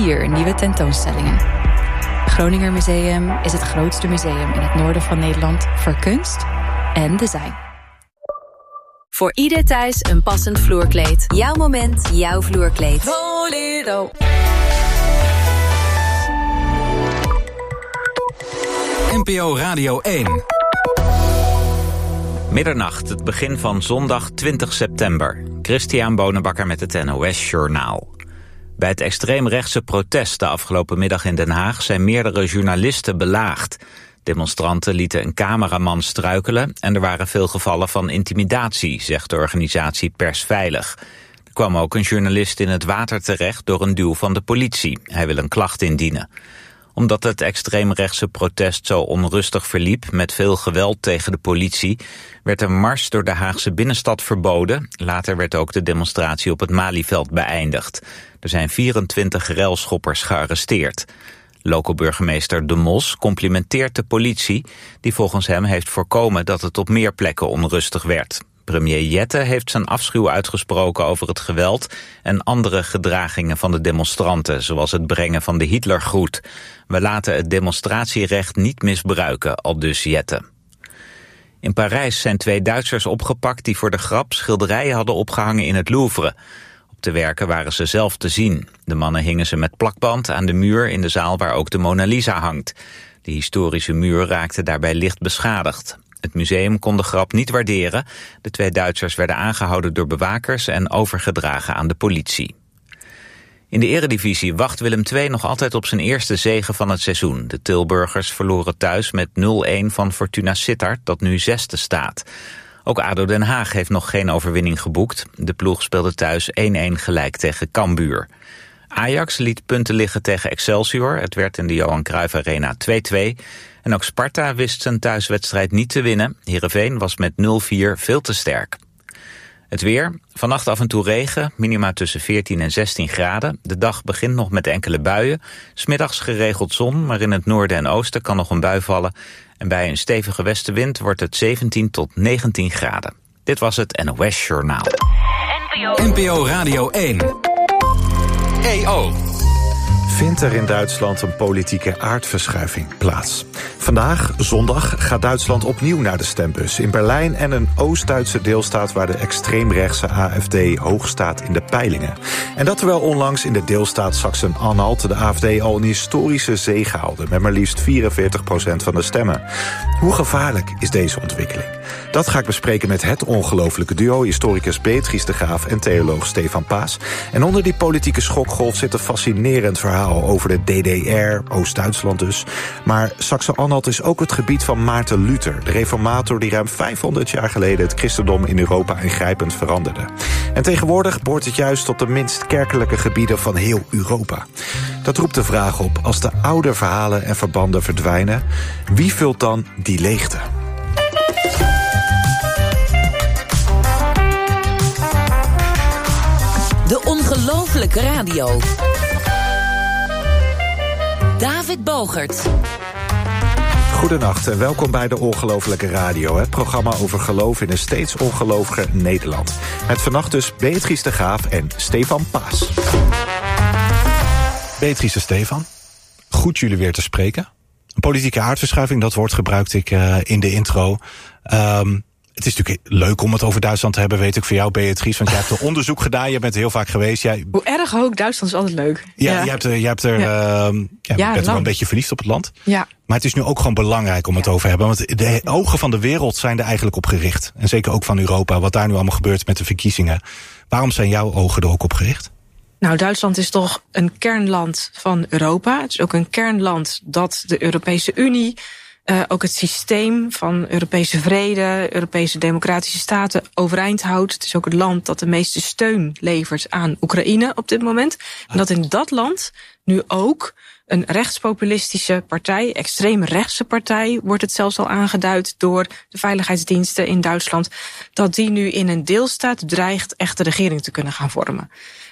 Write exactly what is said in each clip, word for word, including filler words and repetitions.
vier nieuwe tentoonstellingen. Groninger Museum is het grootste museum in het noorden van Nederland voor kunst en design. Voor ieder thuis een passend vloerkleed. Jouw moment, jouw vloerkleed. Volero. N P O Radio één. Middernacht, het begin van zondag twintig september. Christian Bonenbakker met het N O S-journaal. Bij het extreemrechtse protest de afgelopen middag in Den Haag zijn meerdere journalisten belaagd. Demonstranten lieten een cameraman struikelen en er waren veel gevallen van intimidatie, zegt de organisatie Persveilig. Er kwam ook een journalist in het water terecht door een duw van de politie. Hij wil een klacht indienen. Omdat het extreemrechtse protest zo onrustig verliep met veel geweld tegen de politie, werd een mars door de Haagse binnenstad verboden. Later werd ook de demonstratie op het Malieveld beëindigd. Er zijn vierentwintig relschoppers gearresteerd. Loco-burgemeester De Mos complimenteert de politie, die volgens hem heeft voorkomen dat het op meer plekken onrustig werd. Premier Jette heeft zijn afschuw uitgesproken over het geweld en andere gedragingen van de demonstranten, zoals het brengen van de Hitlergroet. We laten het demonstratierecht niet misbruiken, aldus Jette. In Parijs zijn twee Duitsers opgepakt die voor de grap schilderijen hadden opgehangen in het Louvre. Op de werken waren ze zelf te zien. De mannen hingen ze met plakband aan de muur in de zaal waar ook de Mona Lisa hangt. De historische muur raakte daarbij licht beschadigd. Het museum kon de grap niet waarderen. De twee Duitsers werden aangehouden door bewakers en overgedragen aan de politie. In de eredivisie wacht Willem twee nog altijd op zijn eerste zege van het seizoen. De Tilburgers verloren thuis met nul-een van Fortuna Sittard, dat nu zesde staat. Ook A D O Den Haag heeft nog geen overwinning geboekt. De ploeg speelde thuis één-één gelijk tegen Cambuur. Ajax liet punten liggen tegen Excelsior. Het werd in de Johan Cruijff Arena twee-twee. En ook Sparta wist zijn thuiswedstrijd niet te winnen. Heerenveen was met nul-vier veel te sterk. Het weer. Vannacht af en toe regen. Minima tussen veertien en zestien graden. De dag begint nog met enkele buien. 'S Middags geregeld zon, maar in het noorden en oosten kan nog een bui vallen. En bij een stevige westenwind wordt het zeventien tot negentien graden. Dit was het N O S Journaal. N P O Radio één. E O. Vindt er in Duitsland een politieke aardverschuiving plaats? Vandaag, zondag, gaat Duitsland opnieuw naar de stembus. In Berlijn en een Oost-Duitse deelstaat waar de extreemrechtse A F D hoog staat in de peilingen. En dat terwijl onlangs in de deelstaat Sachsen-Anhalt de A F D al een historische zege haalde, met maar liefst vierenveertig procent van de stemmen. Hoe gevaarlijk is deze ontwikkeling? Dat ga ik bespreken met het ongelofelijke duo, historicus Beatrice de Graaf en theoloog Stefan Paas. En onder die politieke schokgolf zit een fascinerend verhaal over de D D R, Oost-Duitsland dus. Maar Sachsen-Anhalt is ook het gebied van Maarten Luther, de reformator die ruim vijfhonderd jaar geleden het christendom in Europa ingrijpend veranderde. En tegenwoordig behoort het juist tot de minst kerkelijke gebieden van heel Europa. Dat roept de vraag op, als de oude verhalen en verbanden verdwijnen, wie vult dan die leegte? De ongelofelijke radio. David Bogert. Goedenacht en welkom bij de Ongelofelijke Radio, het programma over geloof in een steeds ongeloviger Nederland. Met vannacht dus Beatrice de Graaf en Stefan Paas. Beatrice en Stefan, goed jullie weer te spreken. Een politieke aardverschuiving, dat woord gebruikte ik uh, in de intro. Um, Het is natuurlijk leuk om het over Duitsland te hebben, weet ik, voor jou, Beatrice. Want jij hebt er onderzoek gedaan, je bent er heel vaak geweest. Jij... Hoe erg ook, Duitsland is altijd leuk. Ja, ja. Jij, hebt er, jij, hebt er, ja. Uh, ja, ja, bent er wel een beetje verliefd op het land. Ja. Maar het is nu ook gewoon belangrijk om het ja. over te hebben. Want de ogen van de wereld zijn er eigenlijk op gericht. En zeker ook van Europa, wat daar nu allemaal gebeurt met de verkiezingen. Waarom zijn jouw ogen er ook op gericht? Nou, Duitsland is toch een kernland van Europa. Het is ook een kernland dat de Europese Unie, Uh, ook het systeem van Europese vrede, Europese democratische staten overeind houdt. Het is ook het land dat de meeste steun levert aan Oekraïne op dit moment. En dat in dat land nu ook een rechtspopulistische partij, extreem rechtse partij, wordt het zelfs al aangeduid door de veiligheidsdiensten in Duitsland, dat die nu in een deelstaat dreigt echt de regering te kunnen gaan vormen.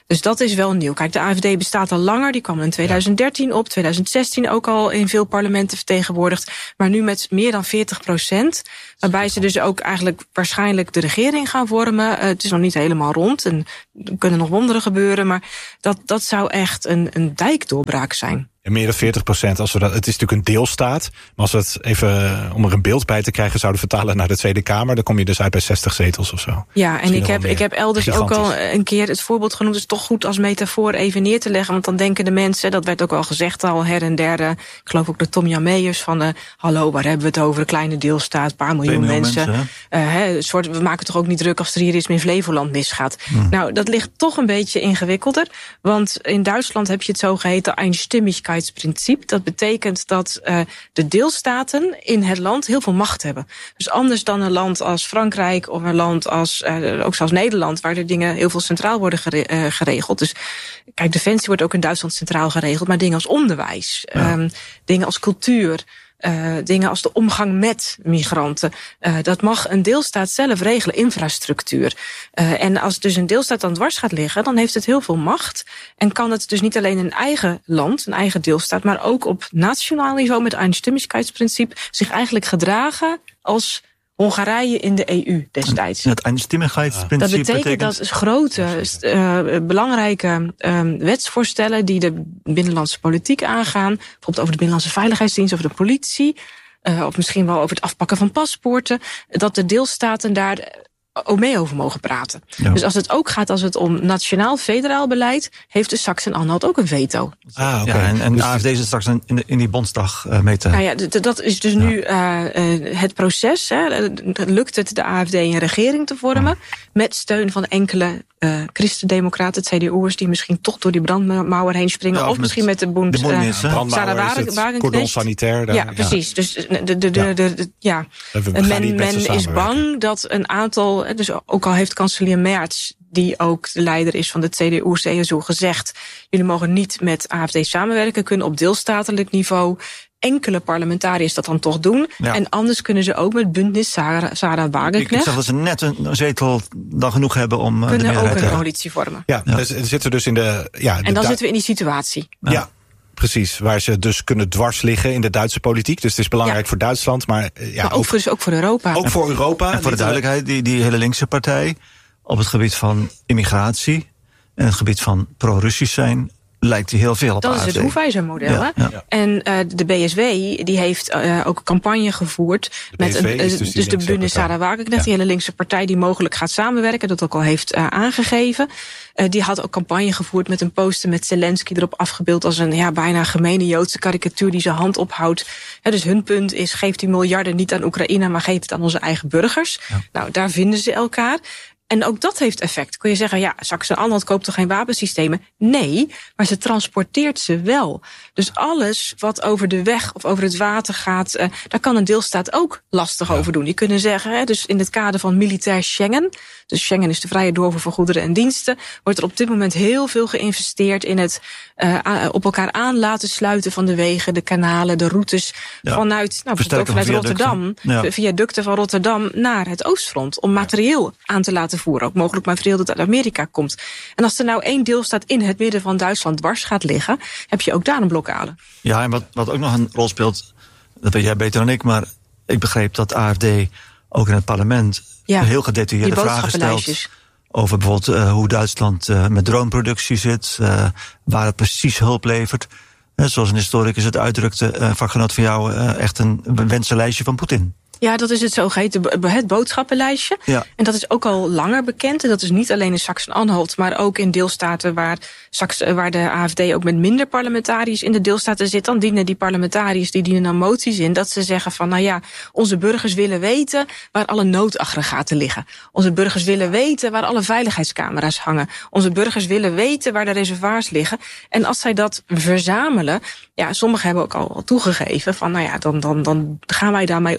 Dus dat is wel nieuw. Kijk, de A F D bestaat al langer. Die kwam in tweeduizend dertien op, tweeduizend zestien ook al in veel parlementen vertegenwoordigd. Maar nu met meer dan veertig procent. Waarbij ze dus ook eigenlijk waarschijnlijk de regering gaan vormen. Uh, het is nog niet helemaal rond en er kunnen nog wonderen gebeuren. Maar dat, dat zou echt een, een dijkdoorbraak zijn. En meer dan veertig procent, als we dat, het is natuurlijk een deelstaat. Maar als we het even, om er een beeld bij te krijgen, zouden vertalen naar de Tweede Kamer, dan kom je dus uit bij zestig zetels of zo. Ja, en ik heb, ik heb elders ook al een keer het voorbeeld genoemd. Het is toch goed als metafoor even neer te leggen. Want dan denken de mensen, dat werd ook al gezegd al her en der. Ik geloof ook de Tom Jan Meijers van, uh, hallo, waar hebben we het over? Een kleine deelstaat, een paar miljoen mensen. mensen uh, he, soort, we maken toch ook niet druk als er hier iets in Flevoland misgaat. Hmm. Nou, dat ligt toch een beetje ingewikkelder. Want in Duitsland heb je het zogeheten Einstimmigkeitsprincipe. Dat betekent dat uh, de deelstaten in het land heel veel macht hebben. Dus anders dan een land als Frankrijk of een land als, uh, ook zoals Nederland, waar de dingen heel veel centraal worden gere- uh, geregeld. Dus kijk, defensie wordt ook in Duitsland centraal geregeld, maar dingen als onderwijs, ja. um, dingen als cultuur, Uh, dingen als de omgang met migranten. Uh, dat mag een deelstaat zelf regelen, infrastructuur. Uh, en als dus een deelstaat dan dwars gaat liggen, dan heeft het heel veel macht. En kan het dus niet alleen een eigen land, een eigen deelstaat, maar ook op nationaal niveau met Einstimmigkeitsprincipe zich eigenlijk gedragen als Hongarije in de E U destijds. En het Einstimmigkeitsprincipe dat betekent, betekent dat grote, uh, belangrijke um, wetsvoorstellen die de binnenlandse politiek aangaan, bijvoorbeeld over de binnenlandse veiligheidsdienst, over de politie, uh, of misschien wel over het afpakken van paspoorten, dat de deelstaten daar ook mee over mogen praten. Ja. Dus als het ook gaat als het om nationaal-federaal beleid, heeft de Sachsen-Anhalt ook een veto. Ah, oké. Okay. Ja, en, en de A F D zit straks in, de, in die Bondsdag uh, mee te... Nou ja, d- dat is dus ja. nu uh, uh, het proces. Hè. Lukt het de A F D een regering te vormen, ja. met steun van enkele uh, christendemocraten, het C D U'ers, die misschien toch door die brandmauer heen springen, ja, of, of misschien met de Bund... De Bundis, uh, Sarah Wagenknecht. Cordon sanitair. Daar, ja, precies. Ja. Dus de, de, de, de, de, de, ja. men, men is bang dat een aantal... Dus ook al heeft kanselier Merz, die ook de leider is van de C D U-C S U, gezegd, jullie mogen niet met A F D samenwerken, kunnen op deelstatelijk niveau enkele parlementariërs dat dan toch doen. Ja. En anders kunnen ze ook met Bündnis Sarah, Sarah Wagenknecht. Ik, ik zag dat ze net een zetel dan genoeg hebben om uh, kunnen de ook een coalitie vormen. Ja, ja. Dus zitten dus in de... Ja, de en dan du- zitten we in die situatie. Ja. ja. Precies, waar ze dus kunnen dwars liggen in de Duitse politiek. Dus het is belangrijk ja. voor Duitsland, maar... Ja, maar ook, ook, voor, dus ook voor Europa. Ook voor Europa. En voor de duidelijkheid, die, die hele linkse partij op het gebied van immigratie en het gebied van pro-Russisch zijn, lijkt die heel veel op dat A F D. Dat is het Hoefijzer-model. Ja, ja. En uh, de B S W die heeft uh, ook een campagne gevoerd met een, uh, dus, dus de Bündnis Sarah Wagenknecht, ja. die hele linkse partij die mogelijk gaat samenwerken, dat ook al heeft uh, aangegeven. Uh, die had ook campagne gevoerd met een poster met Zelensky erop afgebeeld als een ja, bijna gemene Joodse karikatuur die zijn hand ophoudt. Ja, dus hun punt is, geef die miljarden niet aan Oekraïne, maar geef het aan onze eigen burgers. Ja. Nou, daar vinden ze elkaar. En ook dat heeft effect. Kun je zeggen, ja, Sachsen-Anhalt koopt toch geen wapensystemen? Nee, maar ze transporteert ze wel. Dus alles wat over de weg of over het water gaat, uh, daar kan een deelstaat ook lastig ja. over doen. Die kunnen zeggen, hè, dus in het kader van militair Schengen, dus Schengen is de vrije doorvoer van goederen en diensten, wordt er op dit moment heel veel geïnvesteerd in het uh, op elkaar aan laten sluiten van de wegen, de kanalen, de routes ja. vanuit, nou, bijvoorbeeld ook vanuit Rotterdam, ja. viaducten van Rotterdam naar het oostfront, om materieel aan te laten voeren. Ook mogelijk materieel dat uit Amerika komt. En als er nou één deelstaat in het midden van Duitsland dwars gaat liggen, heb je ook daar een blokkade. Ja, en wat, wat ook nog een rol speelt, dat weet jij beter dan ik, maar ik begreep dat A F D ook in het parlement ja, heel gedetailleerde vragen stelt over bijvoorbeeld uh, hoe Duitsland uh, met droneproductie zit, uh, waar het precies hulp levert. Uh, zoals een historicus het uitdrukte, uh, vakgenoot van jou, uh, echt een wensenlijstje van Poetin. Ja, dat is het zogeheten het boodschappenlijstje. Ja. En dat is ook al langer bekend. En dat is niet alleen in Sachsen-Anhalt, maar ook in deelstaten waar, waar de A F D ook met minder parlementariërs in de deelstaten zit. Dan dienen die parlementariërs, die dienen dan moties in, dat ze zeggen van, nou ja, onze burgers willen weten waar alle noodaggregaten liggen. Onze burgers willen weten waar alle veiligheidscamera's hangen. Onze burgers willen weten waar de reservoirs liggen. En als zij dat verzamelen, ja, sommigen hebben ook al toegegeven van, nou ja, dan, dan, dan gaan wij daarmee om zoals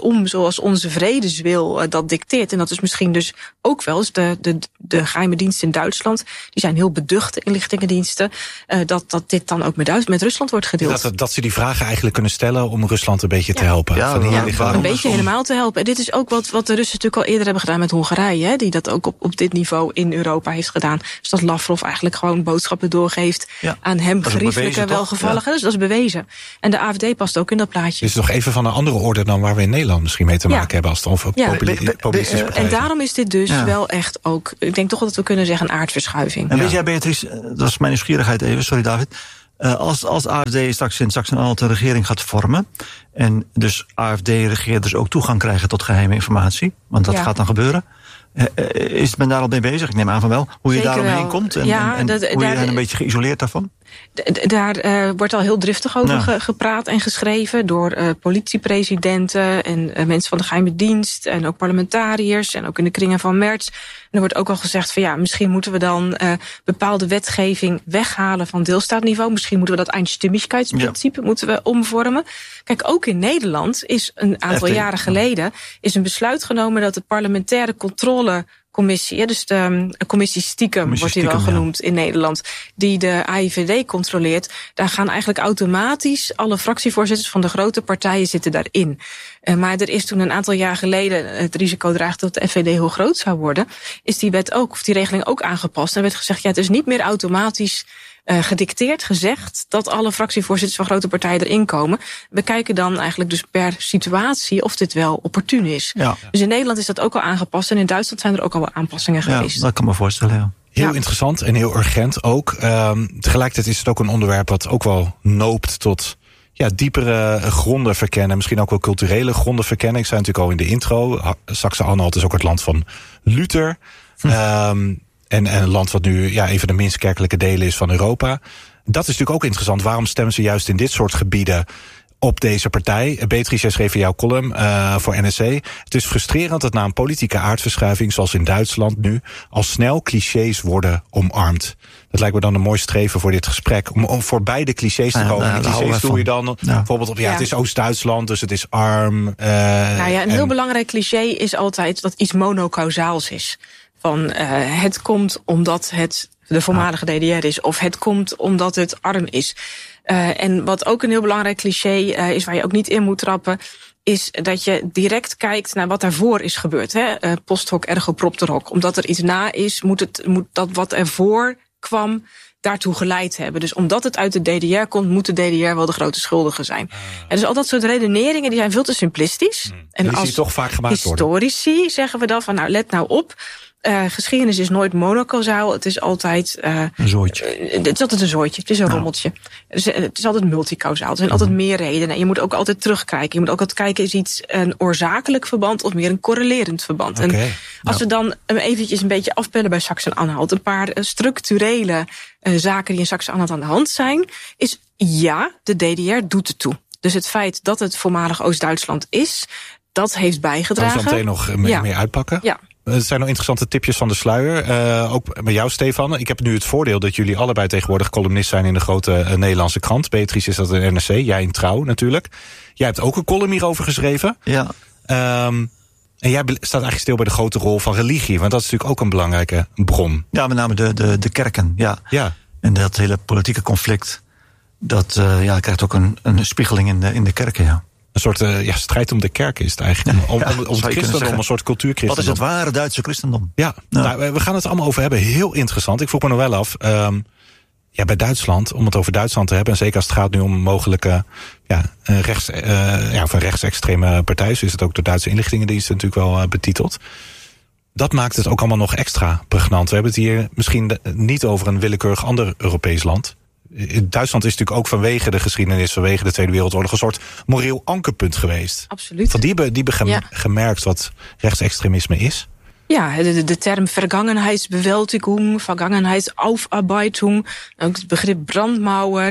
zoals onze vredeswil uh, dat dicteert. En dat is misschien dus ook wel eens de, de, de geheime diensten in Duitsland. Die zijn heel beduchte inlichtingendiensten. Uh, dat, dat dit dan ook met, Duits, met Rusland wordt gedeeld. Dat, dat ze die vragen eigenlijk kunnen stellen om Rusland een beetje te helpen. Ja, van ja, ja een beetje helemaal te helpen. En dit is ook wat, wat de Russen natuurlijk al eerder hebben gedaan met Hongarije. Hè, die dat ook op, op dit niveau in Europa heeft gedaan. Dus dat Lavrov eigenlijk gewoon boodschappen doorgeeft ja, aan hem geriefelijke welgevalligen. Ja. Dus dat is bewezen. En de A F D past ook in dat plaatje. Dit is nog even van een andere orde dan waar we in Nederland misschien mee te maken ja. hebben als het over ja. populi- populistische partijen. En daarom is dit dus ja. wel echt ook, ik denk toch dat we kunnen zeggen, een aardverschuiving. En ja. weet jij, Beatrice, dat is mijn nieuwsgierigheid even, sorry David. Uh, als, als A F D straks in Sachsen-Anhalt een regering gaat vormen, en dus A F D-regeerders ook toegang krijgen tot geheime informatie, want dat ja. gaat dan gebeuren. Is men daar al mee bezig? Ik neem aan van wel. Hoe je daaromheen wel. komt en, ja, en, en dat, hoe daar, je hen een beetje geïsoleerd daarvan? D- daar uh, wordt al heel driftig over ja. ge- gepraat en geschreven door uh, politiepresidenten en uh, mensen van de geheime dienst en ook parlementariërs en ook in de kringen van Merz. En er wordt ook al gezegd van ja, misschien moeten we dan uh, bepaalde wetgeving weghalen van deelstaatniveau. Misschien moeten we dat Einstimmigkeitsprincipe ja. moeten we omvormen. Kijk, ook in Nederland is een aantal F D, jaren geleden is een besluit genomen dat de parlementaire controlecommissie, dus de commissie stiekem commissie wordt die wel stiekem, genoemd ja. in Nederland, die de A I V D controleert, daar gaan eigenlijk automatisch alle fractievoorzitters van de grote partijen zitten daarin. Uh, maar er is toen een aantal jaar geleden het risico dreigde dat de F V D heel groot zou worden, is die wet ook, of die regeling ook aangepast. En werd gezegd, ja, het is niet meer automatisch Uh, gedicteerd, gezegd dat alle fractievoorzitters van grote partijen erin komen. We kijken dan eigenlijk dus per situatie of dit wel opportun is. Ja. Dus in Nederland is dat ook al aangepast en in Duitsland zijn er ook al wel aanpassingen geweest. Ja, dat kan me voorstellen, ja. Heel ja. interessant en heel urgent ook. Um, tegelijkertijd is het ook een onderwerp wat ook wel noopt tot ja, diepere gronden verkennen. Misschien ook wel culturele gronden verkennen. Ik zei natuurlijk al in de intro, Sachsen-Anhalt is ook het land van Luther. Hm. Um, En, en een land wat nu ja, een van de minst kerkelijke delen is van Europa. Dat is natuurlijk ook interessant. Waarom stemmen ze juist in dit soort gebieden op deze partij? Beatrice, jij schreef in jouw column uh, voor N R C. Het is frustrerend dat na een politieke aardverschuiving, zoals in Duitsland nu, al snel clichés worden omarmd. Dat lijkt me dan een mooi streven voor dit gesprek. Om, om voor beide clichés te komen. Ja, nou, clichés doe je dan ja. bijvoorbeeld op, ja, ja, het is Oost-Duitsland, dus het is arm. Uh, nou ja, een en, heel belangrijk cliché is altijd dat iets monocausaals is. Van uh, het komt omdat het de voormalige D D R is, of het komt omdat het arm is. Uh, en wat ook een heel belangrijk cliché uh, is, waar je ook niet in moet trappen, is dat je direct kijkt naar wat daarvoor is gebeurd. Hè? Uh, post hoc ergo propter hoc. Omdat er iets na is, moet, het, moet dat wat ervoor kwam daartoe geleid hebben. Dus omdat het uit de D D R komt, moet de D D R wel de grote schuldige zijn. Uh. En dus al dat soort redeneringen die zijn veel te simplistisch. Hmm. En als toch vaak gemaakt historici worden. zeggen we dan van, nou let nou op. Uh, geschiedenis is nooit monocausaal. Het is altijd Uh, een zooitje. Uh, het is altijd een zooitje. Het is een nou. rommeltje. Het is, het is altijd multicausaal. Er zijn mm-hmm. altijd meer redenen. En je moet ook altijd terugkijken. Je moet ook altijd kijken, is iets een oorzakelijk verband of meer een correlerend verband. Okay. En als nou. we dan eventjes een beetje afpellen bij Sachsen-Anhalt, een paar uh, structurele uh, zaken die in Sachsen-Anhalt aan de hand zijn, is ja, de D D R doet het toe. Dus het feit dat het voormalig Oost-Duitsland is, dat heeft bijgedragen. Gaan we zo meteen nog mee, ja. mee uitpakken? Ja. Het zijn nog interessante tipjes van de sluier. Uh, ook met jou, Stefan. Ik heb nu het voordeel dat jullie allebei tegenwoordig columnist zijn in de grote uh, Nederlandse krant. Beatrice is dat in N R C, jij in Trouw natuurlijk. Jij hebt ook een column hierover geschreven. Ja. Um, en jij staat eigenlijk stil bij de grote rol van religie. Want dat is natuurlijk ook een belangrijke bron. Ja, met name de, de, de kerken. Ja. ja. En dat hele politieke conflict, dat uh, ja, krijgt ook een, een spiegeling in de, in de kerken, ja. Een soort uh, ja, strijd om de kerk is het eigenlijk. Om, ja, om, om het christendom, een soort cultuurchristendom. Wat is het ware Duitse christendom? Ja, ja. Nou, we gaan het allemaal over hebben. Heel interessant. Ik vroeg me nog wel af. Um, ja, bij Duitsland, om het over Duitsland te hebben, en zeker als het gaat nu om mogelijke ja, rechts, uh, ja, of een rechtsextreme partij, zo is het ook de Duitse inlichtingendienst natuurlijk wel uh, betiteld. Dat maakt het ook allemaal nog extra pregnant. We hebben het hier misschien de, niet over een willekeurig ander Europees land. Duitsland is natuurlijk ook vanwege de geschiedenis, vanwege de Tweede Wereldoorlog, een soort moreel ankerpunt geweest. Absoluut. Van die hebben die gem- ja. gemerkt wat rechtsextremisme is. Ja, de, de term Vergangenheitsbewältigung, Vergangenheitsaufarbeitung, ook het begrip brandmauer,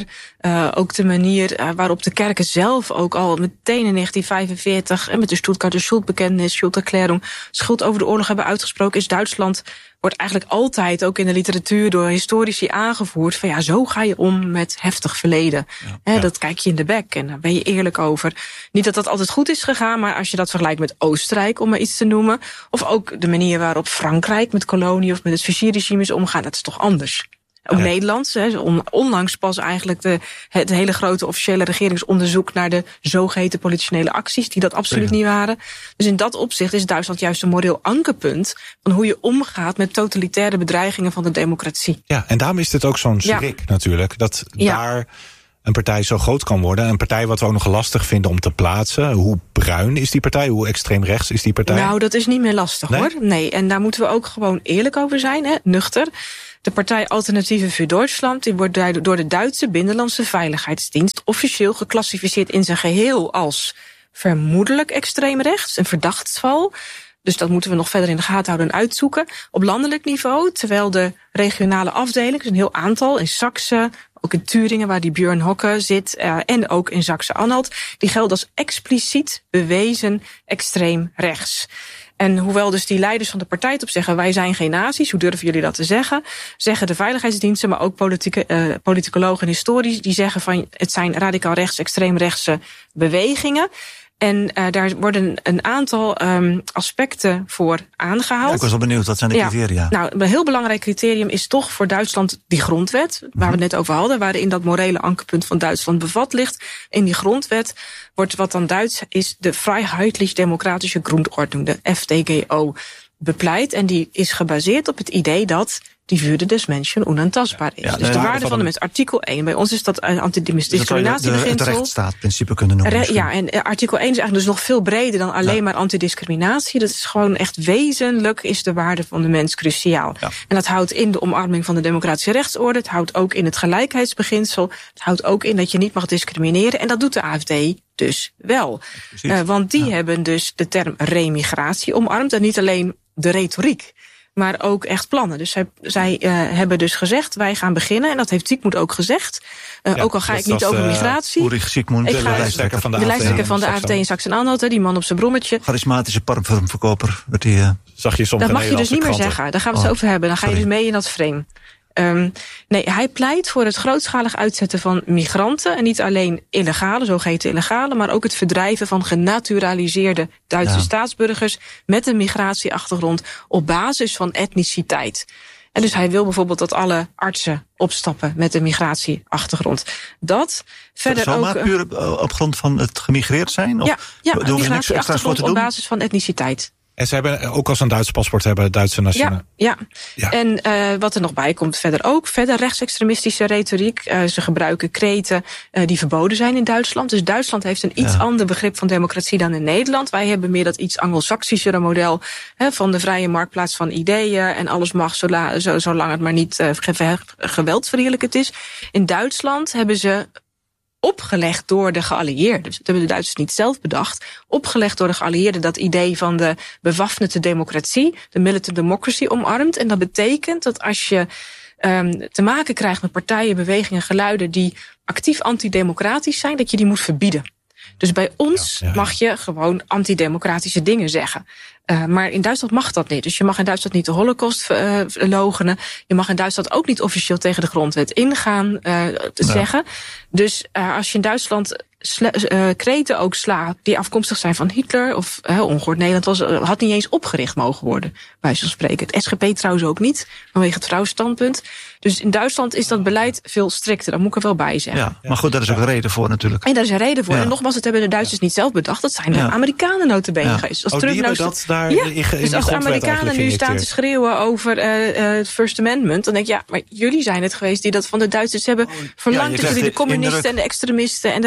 Uh, ook de manier uh, waarop de kerken zelf ook al meteen in negentien vijfenveertig... en met de Stuttgarter Schuldbekenntnis, Schulderklärung, schuld over de oorlog hebben uitgesproken, is Duitsland, wordt eigenlijk altijd ook in de literatuur door historici aangevoerd van ja, zo ga je om met heftig verleden. Ja, He, ja. Dat kijk je in de bek en daar ben je eerlijk over. Niet dat dat altijd goed is gegaan, maar als je dat vergelijkt met Oostenrijk, om maar iets te noemen, of ook de manier waarop Frankrijk met kolonie of met het Vichy-regime is omgaan, dat is toch anders. Ook ja. Nederlands, he, onlangs pas eigenlijk de, het hele grote officiële regeringsonderzoek naar de zogeheten politionele acties, die dat absoluut ja. niet waren. Dus in dat opzicht is Duitsland juist een moreel ankerpunt van hoe je omgaat met totalitaire bedreigingen van de democratie. Ja, en daarom is dit ook zo'n schrik ja. natuurlijk, dat ja. daar een partij zo groot kan worden. Een partij wat we ook nog lastig vinden om te plaatsen. Hoe bruin is die partij? Hoe extreem rechts is die partij? Nou, dat is niet meer lastig nee? hoor. Nee, en daar moeten we ook gewoon eerlijk over zijn, hè? Nuchter. De partij Alternatieven für Deutschland die wordt door de Duitse Binnenlandse Veiligheidsdienst officieel geclassificeerd in zijn geheel als vermoedelijk extreem rechts, een verdachtsval. Dus dat moeten we nog verder in de gaten houden en uitzoeken. Op landelijk niveau, terwijl de regionale afdelingen, een heel aantal, in Saksen, ook in Turingen, waar die Björn Hocke zit, uh, en ook in Saxe-Anhalt, die gelden als expliciet bewezen extreem rechts. En hoewel dus die leiders van de partij op zeggen, wij zijn geen nazi's, hoe durven jullie dat te zeggen? Zeggen de veiligheidsdiensten, maar ook politieke, uh, politicologen en historici, die zeggen van het zijn radicaal rechts, extreem rechtse bewegingen. En uh, daar worden een aantal um, aspecten voor aangehaald. Ja, ik was wel benieuwd, wat zijn de criteria? Ja, nou, een heel belangrijk criterium is toch voor Duitsland die grondwet, waar mm-hmm. we het net over hadden, waarin dat morele ankerpunt van Duitsland bevat ligt. In die grondwet wordt wat dan Duits is de Freiheitlich-Demokratische Grundordnung, de F D G O, bepleit. En die is gebaseerd op het idee dat die Würde des Menschen onaantastbaar is. Ja, ja, dus de, de waarde van, van de mens. Artikel één. Bij ons is dat een antidiscriminatiebeginsel. Het rechtsstaatprincipe kunnen noemen. Re, ja, en artikel één is eigenlijk dus nog veel breder dan alleen ja. maar antidiscriminatie. Dat is gewoon echt wezenlijk is de waarde van de mens cruciaal. Ja. En dat houdt in de omarming van de democratische rechtsorde. Het houdt ook in het gelijkheidsbeginsel. Het houdt ook in dat je niet mag discrimineren. En dat doet de A F D dus wel. Uh, want die ja. hebben dus de term remigratie omarmd. En niet alleen de retoriek, maar ook echt plannen. Dus zij, zij uh, hebben dus gezegd, wij gaan beginnen. En dat heeft Siegmund ook gezegd. Uh, ja, ook al ga ik niet over uh, migratie. Ulrich Siegmund, ik ga de lijsttrekker van de, de, lijsttrekker van de A F D in Saxe-Anhalt, die man op zijn brommetje. Charismatische parfumverkoper. Die, uh, zag je soms dat mag je dus niet meer zeggen. Daar gaan we het oh, over hebben. Dan ga sorry. je dus mee in dat frame. Um, nee, hij pleit voor het grootschalig uitzetten van migranten. En niet alleen illegale, zogeheten illegale, maar ook het verdrijven van genaturaliseerde Duitse ja. staatsburgers met een migratieachtergrond op basis van etniciteit. En dus hij wil bijvoorbeeld dat alle artsen opstappen met een migratieachtergrond. Dat verder Zomaar ook puur op grond van het gemigreerd zijn? Of ja, ja een migratieachtergrond op basis van etniciteit. En ze hebben ook als een Duits paspoort hebben, Duitse nationale. Ja, ja. ja. En uh, wat er nog bij komt verder ook. Verder rechtsextremistische retoriek. Uh, ze gebruiken kreten uh, die verboden zijn in Duitsland. Dus Duitsland heeft een iets ja. ander begrip van democratie dan in Nederland. Wij hebben meer dat iets Anglo-Saxischere model hè, van de vrije marktplaats van ideeën. En alles mag zolang zo, zo het maar niet uh, geweldverheerlijkend is. In Duitsland hebben ze opgelegd door de geallieerden. Dus dat hebben de Duitsers niet zelf bedacht. Opgelegd door de geallieerden dat idee van de bewaffnde democratie, de militant democracy, omarmt. En dat betekent dat als je um, te maken krijgt met partijen, bewegingen, geluiden die actief antidemocratisch zijn, dat je die moet verbieden. Dus bij ons ja, ja. mag je gewoon antidemocratische dingen zeggen. Uh, maar in Duitsland mag dat niet. Dus je mag in Duitsland niet de Holocaust uh, loochenen. Je mag in Duitsland ook niet officieel tegen de grondwet ingaan uh, te ja. zeggen. Dus uh, als je in Duitsland sla, uh, kreten ook slaat die afkomstig zijn van Hitler of uh, ongehoord Nederland was, uh, had niet eens opgericht mogen worden, bij zo'n spreken. Het S G P trouwens ook niet, vanwege het vrouwenstandpunt. Dus in Duitsland is dat beleid veel strikter, dat moet ik er wel bij zeggen. Ja, maar goed, daar is ook een reden voor natuurlijk. En daar is een reden voor. Ja. En nogmaals, dat hebben de Duitsers niet zelf bedacht. Dat zijn de ja. Amerikanen nota bene ja. geweest. Als oh, die hebben dat daar ja. in, in dus als de Amerikanen nu staan te schreeuwen over uh, uh, het First Amendment, dan denk ik, ja, maar jullie zijn het geweest die dat van de Duitsers hebben verlangd. Ja, dat jullie de communisten en de extremisten en de rechtsextremisten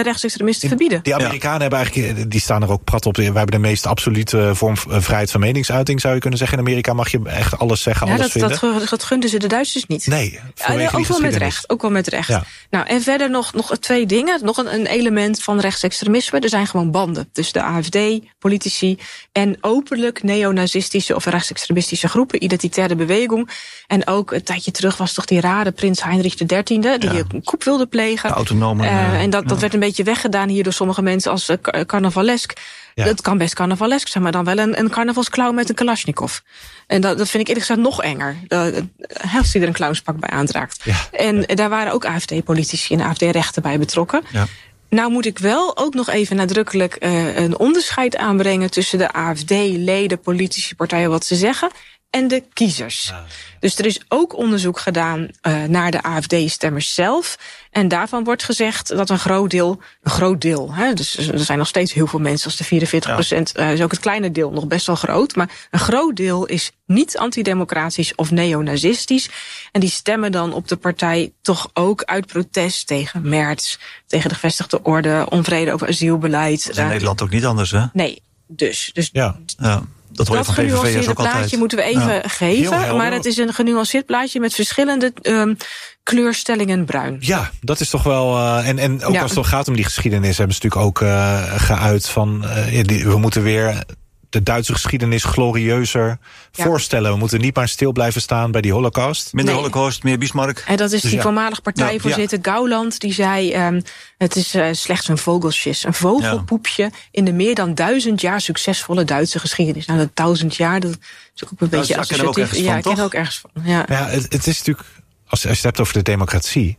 rechtsextremisten verbieden. Die Amerikanen ja. hebben eigenlijk, die staan er ook prat op. Wij hebben de meest absolute vorm vrijheid van meningsuiting, zou je kunnen zeggen. In Amerika mag je echt alles zeggen, ja, alles dat, vinden. Dat, dat gunden ze de Duitsers niet. Nee, ja, ook wel met recht. Ook wel met recht. Ja. Nou, en verder nog, nog twee dingen. Nog een, een element van rechtsextremisme. Er zijn gewoon banden tussen de A F D, politici en openlijk neonazistische of rechtsextremistische groepen, identitaire beweging. En ook een tijdje terug was toch die rare prins Heinrich de dertiende, die ja. een coup wilde plegen. Autonome. Uh, en dat, dat ja. werd een beetje weggedaan hier door sommige mensen als uh, carnavalesk. Ja. Het kan best carnavalesk zijn, maar dan wel een, een carnavalsclown met een Kalashnikov. En dat, dat vind ik eerlijk gezegd nog enger. Uh, als hij er een clownspak bij aandraagt. Ja. En ja. daar waren ook A F D-politici en A F D-rechten bij betrokken. Ja. Nou moet ik wel ook nog even nadrukkelijk uh, een onderscheid aanbrengen tussen de A F D-leden, politici, partijen, wat ze zeggen, en de kiezers. Ja. Dus er is ook onderzoek gedaan uh, naar de A F D-stemmers zelf. En daarvan wordt gezegd dat een groot deel, een groot deel, hè, dus er zijn nog steeds heel veel mensen, als de vierenveertig procent, ja. uh, is ook het kleine deel nog best wel groot, maar een groot deel is niet antidemocratisch of neonazistisch. En die stemmen dan op de partij toch ook uit protest tegen Merz, tegen de gevestigde orde, onvrede over asielbeleid. Dat is in uh, Nederland ook niet anders, hè? Nee, dus. dus ja, ja. Dat, dat genuanceerde plaatje altijd. Moeten we even ja. geven. Maar het is een genuanceerd plaatje met verschillende um, kleurstellingen bruin. Ja, dat is toch wel. Uh, en, en ook ja. als het gaat om die geschiedenis, hebben ze natuurlijk ook uh, geuit van uh, die, we moeten weer de Duitse geschiedenis glorieuzer ja. voorstellen. We moeten niet maar stil blijven staan bij die Holocaust. Minder nee. Holocaust, meer Bismarck. En dat is dus die ja. voormalig partijvoorzitter ja. Gauland, die zei, um, het is uh, slechts een vogelsjes, een vogelpoepje ja. in de meer dan duizend jaar succesvolle Duitse geschiedenis. Nou, dat duizend jaar, dat is ook een nou, beetje associatief. Ja, ik ken er ook ergens van. Ja, ja het, het is natuurlijk, als, als je het hebt over de democratie,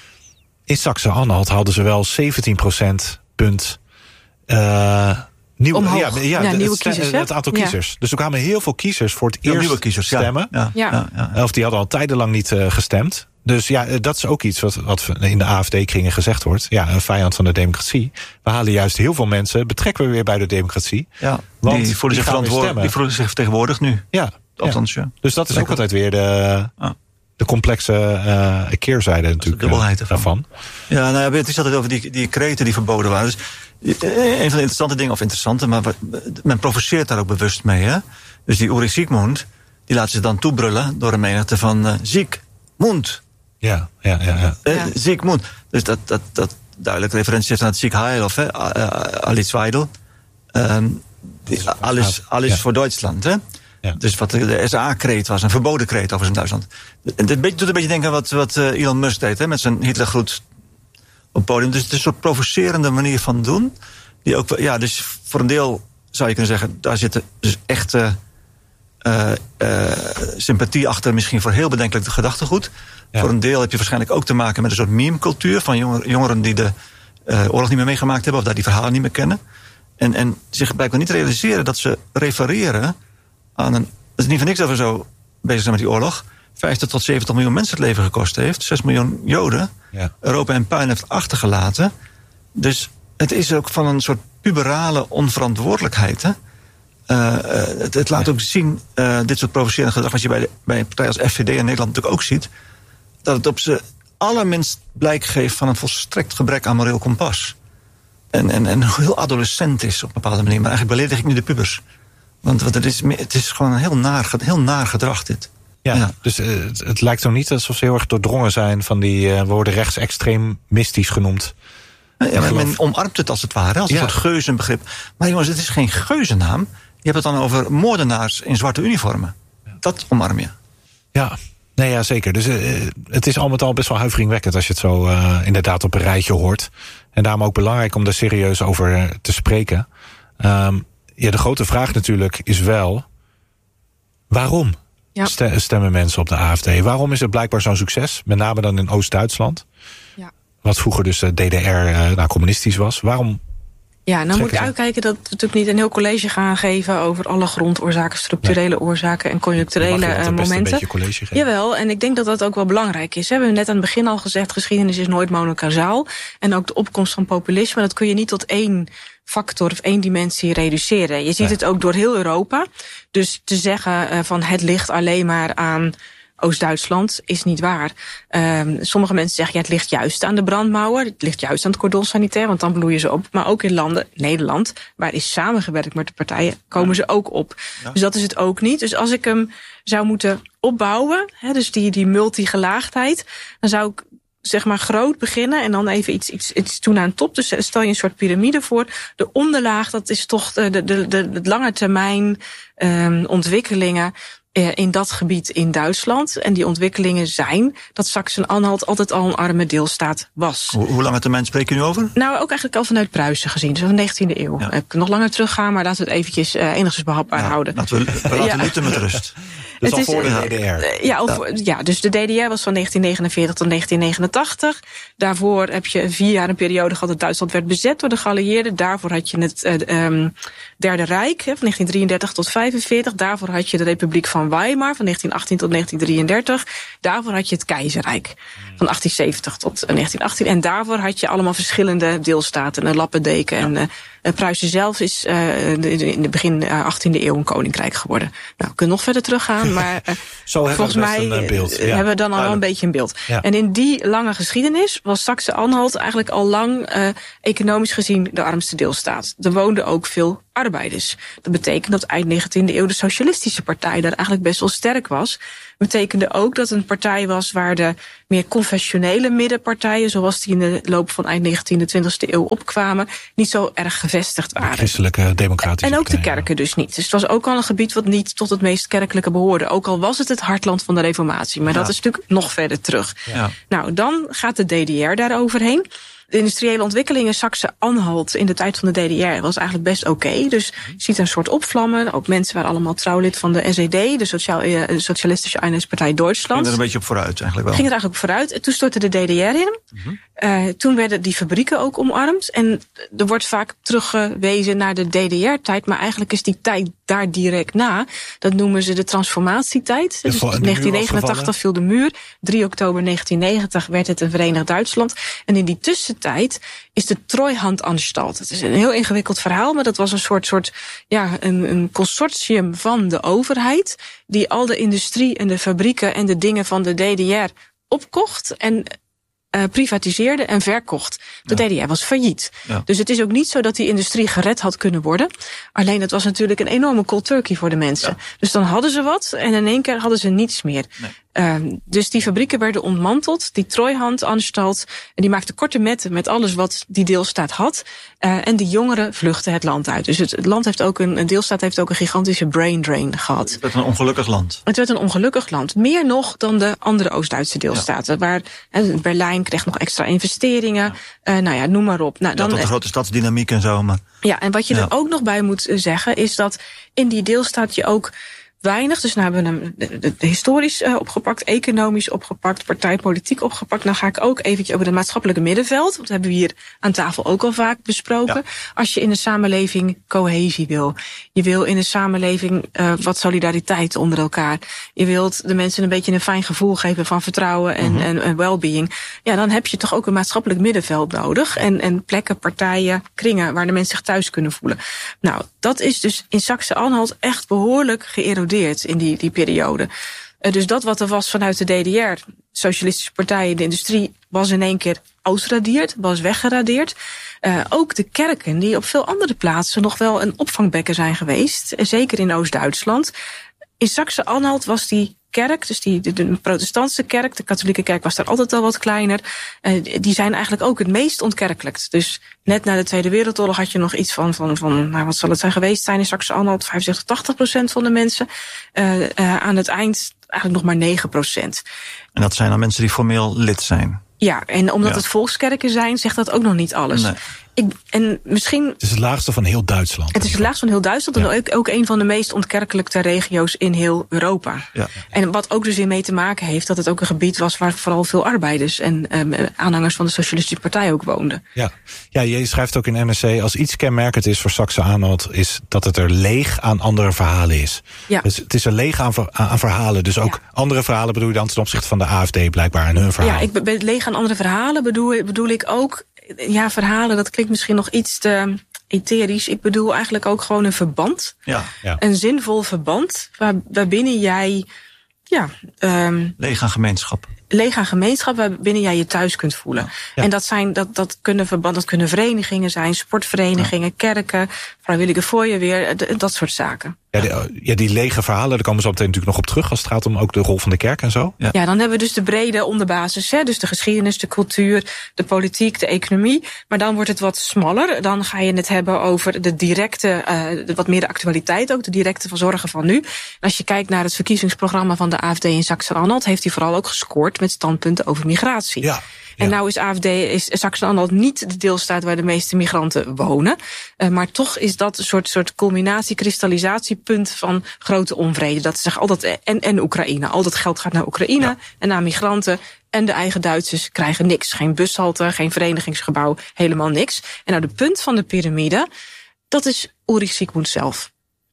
in Saxe-Anhalt hadden ze wel zeventien procent punt Uh, Nieuw, ja, ja, ja, ja, het, nieuwe kiezers, het aantal kiezers. Ja. Dus er kwamen heel veel kiezers voor het ja, eerst nieuwe kiezers, stemmen. Ja, ja, ja, ja, ja. Of die hadden al tijdenlang niet uh, gestemd. Dus ja, dat is ook iets wat, wat in de A F D-kringen gezegd wordt. Ja, een vijand van de democratie. We halen juist heel veel mensen, betrekken we weer bij de democratie. Ja, want die voelen zich verantwoordelijk, die voelen zich vertegenwoordigd nu. Ja, althans, ja. ja. Dus dat is Lekker. ook altijd weer de, ah. de complexe uh, keerzijde natuurlijk de dubbelheid uh, daarvan. Ja, nou ja, het is altijd over die, die kreten die verboden waren. Dus een van de interessante dingen, of interessante, maar men provoceert daar ook bewust mee. Hè? Dus die Ulrich Siegmund, die laat zich dan toebrullen door een menigte van uh, Siegmund. Ja, ja, ja. ja. Uh, Siegmund. Dus dat, dat, dat duidelijk referentie is aan het Sieg Heil of uh, Alice Weidel. Um, alles alles ja. voor Duitsland. Hè? Ja. Dus wat de S A-kreet was, een verboden kreet over zijn Duitsland. Het doet een beetje denken aan wat, wat uh, Elon Musk deed, hè, met zijn Hitlergroet op het podium. Dus het is een soort provocerende manier van doen. Die ook, ja, dus voor een deel zou je kunnen zeggen, daar zit dus echte uh, uh, sympathie achter, misschien voor heel bedenkelijk gedachtegoed. Ja. Voor een deel heb je waarschijnlijk ook te maken met een soort meme-cultuur van jongeren, jongeren die de uh, oorlog niet meer meegemaakt hebben, of daar die verhalen niet meer kennen. En, en zich blijkbaar niet realiseren dat ze refereren aan een. Het is niet van niks dat we zo bezig zijn met die oorlog. vijftig tot zeventig miljoen mensen het leven gekost heeft. zes miljoen Joden. Ja. Europa in puin heeft achtergelaten. Dus het is ook van een soort puberale onverantwoordelijkheid. Hè? Uh, het, het laat ja. ook zien, uh, dit soort provocerende gedrag, wat je bij, de, bij een partij als F V D in Nederland natuurlijk ook ziet, dat het op zijn allerminst blijk geeft van een volstrekt gebrek aan moreel kompas. En, en, en heel adolescent is op een bepaalde manier. Maar eigenlijk beledig ik nu de pubers. Want, want het, is, het is gewoon een heel naar, heel naar gedrag dit. Ja, ja. Dus uh, het, het lijkt zo niet alsof ze heel erg doordrongen zijn van die uh, woorden rechtsextremistisch genoemd. Ja, men, men omarmt het als het ware, als een ja. soort geuzenbegrip. Maar jongens, het is geen geuzennaam. Je hebt het dan over moordenaars in zwarte uniformen. Ja. Dat omarm je. Ja, nee, ja zeker. Dus uh, het is al met al best wel huiveringwekkend als je het zo uh, inderdaad op een rijtje hoort. En daarom ook belangrijk om daar serieus over uh, te spreken. Um, ja, de grote vraag natuurlijk is wel, waarom ja. stemmen mensen op de A F D? Waarom is het blijkbaar zo'n succes? Met name dan in Oost-Duitsland. Ja. Wat vroeger dus de D D R uh, nou, communistisch was. Waarom? Ja, nou moet ik uitkijken dat we natuurlijk niet een heel college gaan geven over alle grondoorzaken, structurele nee. oorzaken en conjuncturele uh, momenten. Jawel, en ik denk dat dat ook wel belangrijk is. We hebben net aan het begin al gezegd, geschiedenis is nooit monokausaal. En ook de opkomst van populisme, dat kun je niet tot één factor of één dimensie reduceren. Je ziet nee. het ook door heel Europa. Dus te zeggen uh, van het ligt alleen maar aan Oost-Duitsland is niet waar. Um, sommige mensen zeggen, ja, het ligt juist aan de brandmauer. Het ligt juist aan het cordon sanitair, want dan bloeien ze op. Maar ook in landen, Nederland, waar is samengewerkt met de partijen, komen ze ook op. Ja. Dus dat is het ook niet. Dus als ik hem zou moeten opbouwen, hè, dus die, die multigelaagdheid, dan zou ik zeg maar groot beginnen en dan even iets, iets, iets doen aan de top. Dus stel je een soort piramide voor. De onderlaag, dat is toch de, de, de, de lange termijn um, ontwikkelingen in dat gebied in Duitsland. En die ontwikkelingen zijn dat Sachsen-Anhalt altijd al een arme deelstaat was. Hoe, hoe lange termijn spreken we nu over? Nou, ook eigenlijk al vanuit Pruisen gezien. Dus van de negentiende eeuw. Ja. Ik kan nog langer teruggaan, maar laten we het eventjes uh, enigszins behapbaar ja, houden. Laten we, we laten ja. Lutten met rust. Dus het al voor de D D R. Uh, ja, of, ja. ja, dus de D D R was van negentien negenenveertig tot negentien negenentachtig. Daarvoor heb je vier jaar een periode gehad dat Duitsland werd bezet door de geallieerden. Daarvoor had je het uh, um, Derde Rijk, hè, van negentien drieëndertig tot vijfenveertig. Daarvoor had je de Republiek van Weimar van negentien achttien tot negentien drieëndertig. Daarvoor had je het Keizerrijk van achttien zeventig tot negentien achttien. En daarvoor had je allemaal verschillende deelstaten, een lappendeken. Ja. En uh, Pruisen zelf is uh, in de begin uh, achttiende eeuw een koninkrijk geworden. Nou, we kunnen nog verder teruggaan, maar uh, Zo volgens mij een, uh, beeld. Ja. hebben we dan al wel een beetje een beeld. Ja. En in die lange geschiedenis was Sachsen-Anhalt eigenlijk al lang uh, economisch gezien de armste deelstaat. Er woonden ook veel arbeiders. Dat betekent dat eind negentiende eeuw de Socialistische Partij daar eigenlijk best wel sterk was. Betekende ook dat een partij was waar de meer confessionele middenpartijen, zoals die in de loop van eind negentiende, twintigste eeuw opkwamen, niet zo erg gevestigd waren. De christelijke democratische En ook partij, de kerken dus niet. Dus het was ook al een gebied wat niet tot het meest kerkelijke behoorde. Ook al was het het hartland van de Reformatie. Maar ja. dat is natuurlijk nog verder terug. Ja. Nou, dan gaat de D D R daar overheen. De industriële ontwikkeling in Sachsen-Anhalt in de tijd van de D D R was eigenlijk best oké. Okay. Dus je ziet een soort opvlammen. Ook mensen waren allemaal trouwlid van de S E D, de Soziaal, uh, Socialistische Eenheidspartij Duitsland. Ging er een beetje op vooruit eigenlijk wel. Ging er eigenlijk op vooruit. En toen stortte de D D R in. Mm-hmm. Uh, toen werden die fabrieken ook omarmd. En er wordt vaak teruggewezen naar de D D R-tijd. Maar eigenlijk is die tijd daar direct na. Dat noemen ze de transformatietijd. Dus in negentien negenentachtig viel de muur. drie oktober negentien negentig werd het een Verenigd Duitsland. En in die tussentijd is de Treuhandanstalt. Het is een heel ingewikkeld verhaal, maar dat was een soort, soort ja, een, een consortium van de overheid, die al de industrie en de fabrieken en de dingen van de D D R opkocht en Uh, privatiseerde en verkocht. De ja. D D R was failliet. Ja. Dus het is ook niet zo dat die industrie gered had kunnen worden. Alleen het was natuurlijk een enorme cold turkey voor de mensen. Ja. Dus dan hadden ze wat en in één keer hadden ze niets meer. Nee. Uh, dus die fabrieken werden ontmanteld. Die Treuhandanstalt, en die maakte korte metten met alles wat die deelstaat had. Uh, en die jongeren vluchtten het land uit. Dus het, het land heeft ook een, een deelstaat heeft ook een gigantische brain drain gehad. Het werd een ongelukkig land. Het werd een ongelukkig land. Meer nog dan de andere Oost-Duitse deelstaten. Ja. Waar uh, Berlijn kreeg nog extra investeringen. Ja. Uh, nou ja, noem maar op. Nou, dan, dan de grote stadsdynamiek en zo. Maar... Ja, en wat je ja. er ook nog bij moet zeggen is dat in die deelstaat je ook weinig. Dus nou hebben we hem de, de, de historisch uh, opgepakt, economisch opgepakt, partijpolitiek opgepakt. Nou ga ik ook eventjes over het maatschappelijke middenveld. Want dat hebben we hier aan tafel ook al vaak besproken. Ja. Als je in een samenleving cohesie wil. Je wil in een samenleving uh, wat solidariteit onder elkaar. Je wilt de mensen een beetje een fijn gevoel geven van vertrouwen en, mm-hmm. en, en well-being. Ja, dan heb je toch ook een maatschappelijk middenveld nodig. En, en plekken, partijen, kringen waar de mensen zich thuis kunnen voelen. Nou, dat is dus in Sachsen-Anhalt echt behoorlijk geërodeerd in die, die periode. Uh, dus dat wat er was vanuit de D D R, socialistische partijen, de industrie, was in één keer ausradeerd, was weggeradeerd. Uh, ook de kerken, die op veel andere plaatsen nog wel een opvangbekken zijn geweest, zeker in Oost-Duitsland. In Sachsen-Anhalt was die kerk, dus die, de, de protestantse kerk, de katholieke kerk was daar altijd al wat kleiner. Uh, die zijn eigenlijk ook het meest ontkerkelijkt. Dus net na de Tweede Wereldoorlog had je nog iets van, van, van nou, wat zal het zijn geweest zijn in Sachsen-Anhalt, vijfenzestig, tachtig procent van de mensen. Uh, uh, aan het eind eigenlijk nog maar negen procent. En dat zijn dan mensen die formeel lid zijn? Ja, en omdat ja. het volkskerken zijn, zegt dat ook nog niet alles. Nee. Ik, en misschien, het is het laagste van heel Duitsland. Het is het laagste van heel Duitsland ja. en ook, ook een van de meest ontkerkelijkte regio's in heel Europa. Ja. En wat ook dus weer mee te maken heeft dat het ook een gebied was waar vooral veel arbeiders en um, aanhangers van de Socialistische Partij ook woonden. Ja. ja, je schrijft ook in N R C, als iets kenmerkend is voor Sachsen-Anhalt, is dat het er leeg aan andere verhalen is. Ja. Dus het is er leeg aan, aan verhalen. Dus ook ja. andere verhalen bedoel je dan ten opzichte van de A F D blijkbaar en hun verhaal. Ja, ik ben leeg aan andere verhalen bedoel, bedoel ik ook. Ja, verhalen, dat klinkt misschien nog iets te etherisch. Ik bedoel eigenlijk ook gewoon een verband. Ja, ja. Een zinvol verband waar, waarbinnen jij Ja. Um, leeg aan gemeenschap. Leeg aan gemeenschap waarbinnen jij je thuis kunt voelen. Ja. Ja. En dat zijn dat, dat kunnen verband, dat kunnen verenigingen zijn, sportverenigingen, ja. kerken, vrijwillige fooienweer, dat soort zaken. Ja, die, ja, die lege verhalen, daar komen we zo meteen natuurlijk nog op terug als het gaat om ook de rol van de kerk en zo. Ja, ja dan hebben we dus de brede onderbasis, hè, dus de geschiedenis, de cultuur, de politiek, de economie. Maar dan wordt het wat smaller. Dan ga je het hebben over de directe, uh, de, wat meer de actualiteit ook, de directe van zorgen van nu. En als je kijkt naar het verkiezingsprogramma van de A F D in Sachsen-Anhalt, heeft hij vooral ook gescoord met standpunten over migratie. Ja. Ja. En nou is A F D, is Sachsen-Anhalt niet de deelstaat waar de meeste migranten wonen. Uh, maar toch is dat een soort, soort culminatie, kristallisatiepunt van grote onvrede. Dat zegt altijd, en, en Oekraïne. Al dat geld gaat naar Oekraïne ja. en naar migranten. En de eigen Duitsers krijgen niks. Geen bushalte, geen verenigingsgebouw, helemaal niks. En nou de punt van de piramide, dat is Ulrich Siegmund zelf.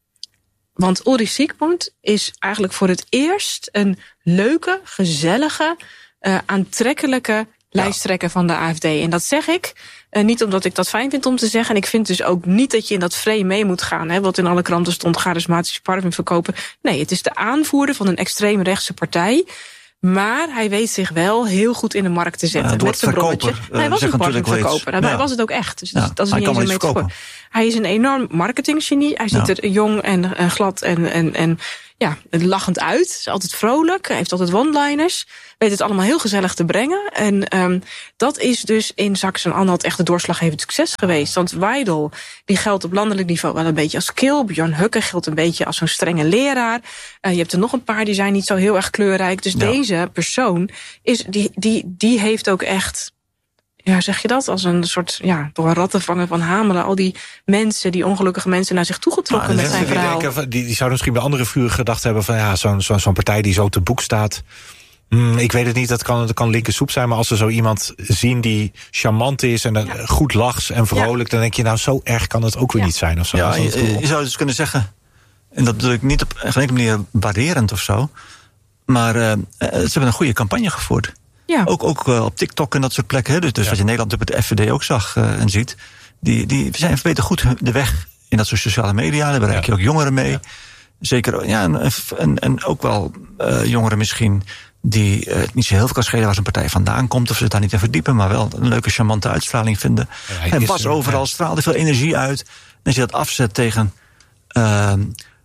Want Ulrich Siegmund is eigenlijk voor het eerst een leuke, gezellige, uh, aantrekkelijke lijsttrekker van de A F D. En dat zeg ik uh, niet omdat ik dat fijn vind om te zeggen. En ik vind dus ook niet dat je in dat frame mee moet gaan. Hè, wat in alle kranten stond, charismatische parfum verkopen. Nee, het is de aanvoerder van een extreemrechtse partij. Maar hij weet zich wel heel goed in de markt te zetten. Ja, met zijn brommetje. Uh, hij was een parfumverkoper. Daarbij ja. was het ook echt. Dus ja, dat is niet eens een metafoor. Hij is een enorm marketinggenie. Hij ziet ja. er jong en, en glad en, en, en ja, lachend uit. Is altijd vrolijk. Hij heeft altijd one-liners. Weet het allemaal heel gezellig te brengen. En um, dat is dus in Sachsen-Anhalt echt een doorslaggevend succes geweest. Want Weidel, die geldt op landelijk niveau wel een beetje als kil. Björn Höcke geldt een beetje als zo'n strenge leraar. Uh, je hebt er nog een paar die zijn niet zo heel erg kleurrijk. Dus ja. deze persoon, is, die, die, die heeft ook echt, ja, zeg je dat? Als een soort, ja, door een rattenvanger van Hamelen. Al die mensen, die ongelukkige mensen naar zich toegetrokken nou, met zijn verhaal. Die, denken, die, die zouden misschien bij andere vuren gedacht hebben van ja, zo'n zo'n zo'n partij die zo te boek staat. Hmm, ik weet het niet, dat kan, dat kan linker soep zijn. Maar als ze zo iemand zien die charmant is en ja. goed lachs en vrolijk, ja. dan denk je nou, zo erg kan het ook weer ja. niet zijn. Of zo. Ja, je, je zou dus kunnen zeggen, en dat bedoel ik niet op geen enkele manier barrerend of zo, maar uh, ze hebben een goede campagne gevoerd. Ja. Ook, ook uh, op TikTok en dat soort plekken. Hè. Dus, dus ja. wat je in Nederland op het F V D ook zag uh, en ziet, die, die zijn weten goed de weg in dat soort sociale media. Daar bereik je ja. ook jongeren mee. Ja. Zeker, ja, en, en, en ook wel uh, jongeren misschien die uh, niet zo heel veel kan schelen waar zijn partij vandaan komt, of ze het daar niet in verdiepen, maar wel een leuke, charmante uitstraling vinden. Ja, en pas overal ja. straalde veel energie uit. En als je dat afzet tegen uh,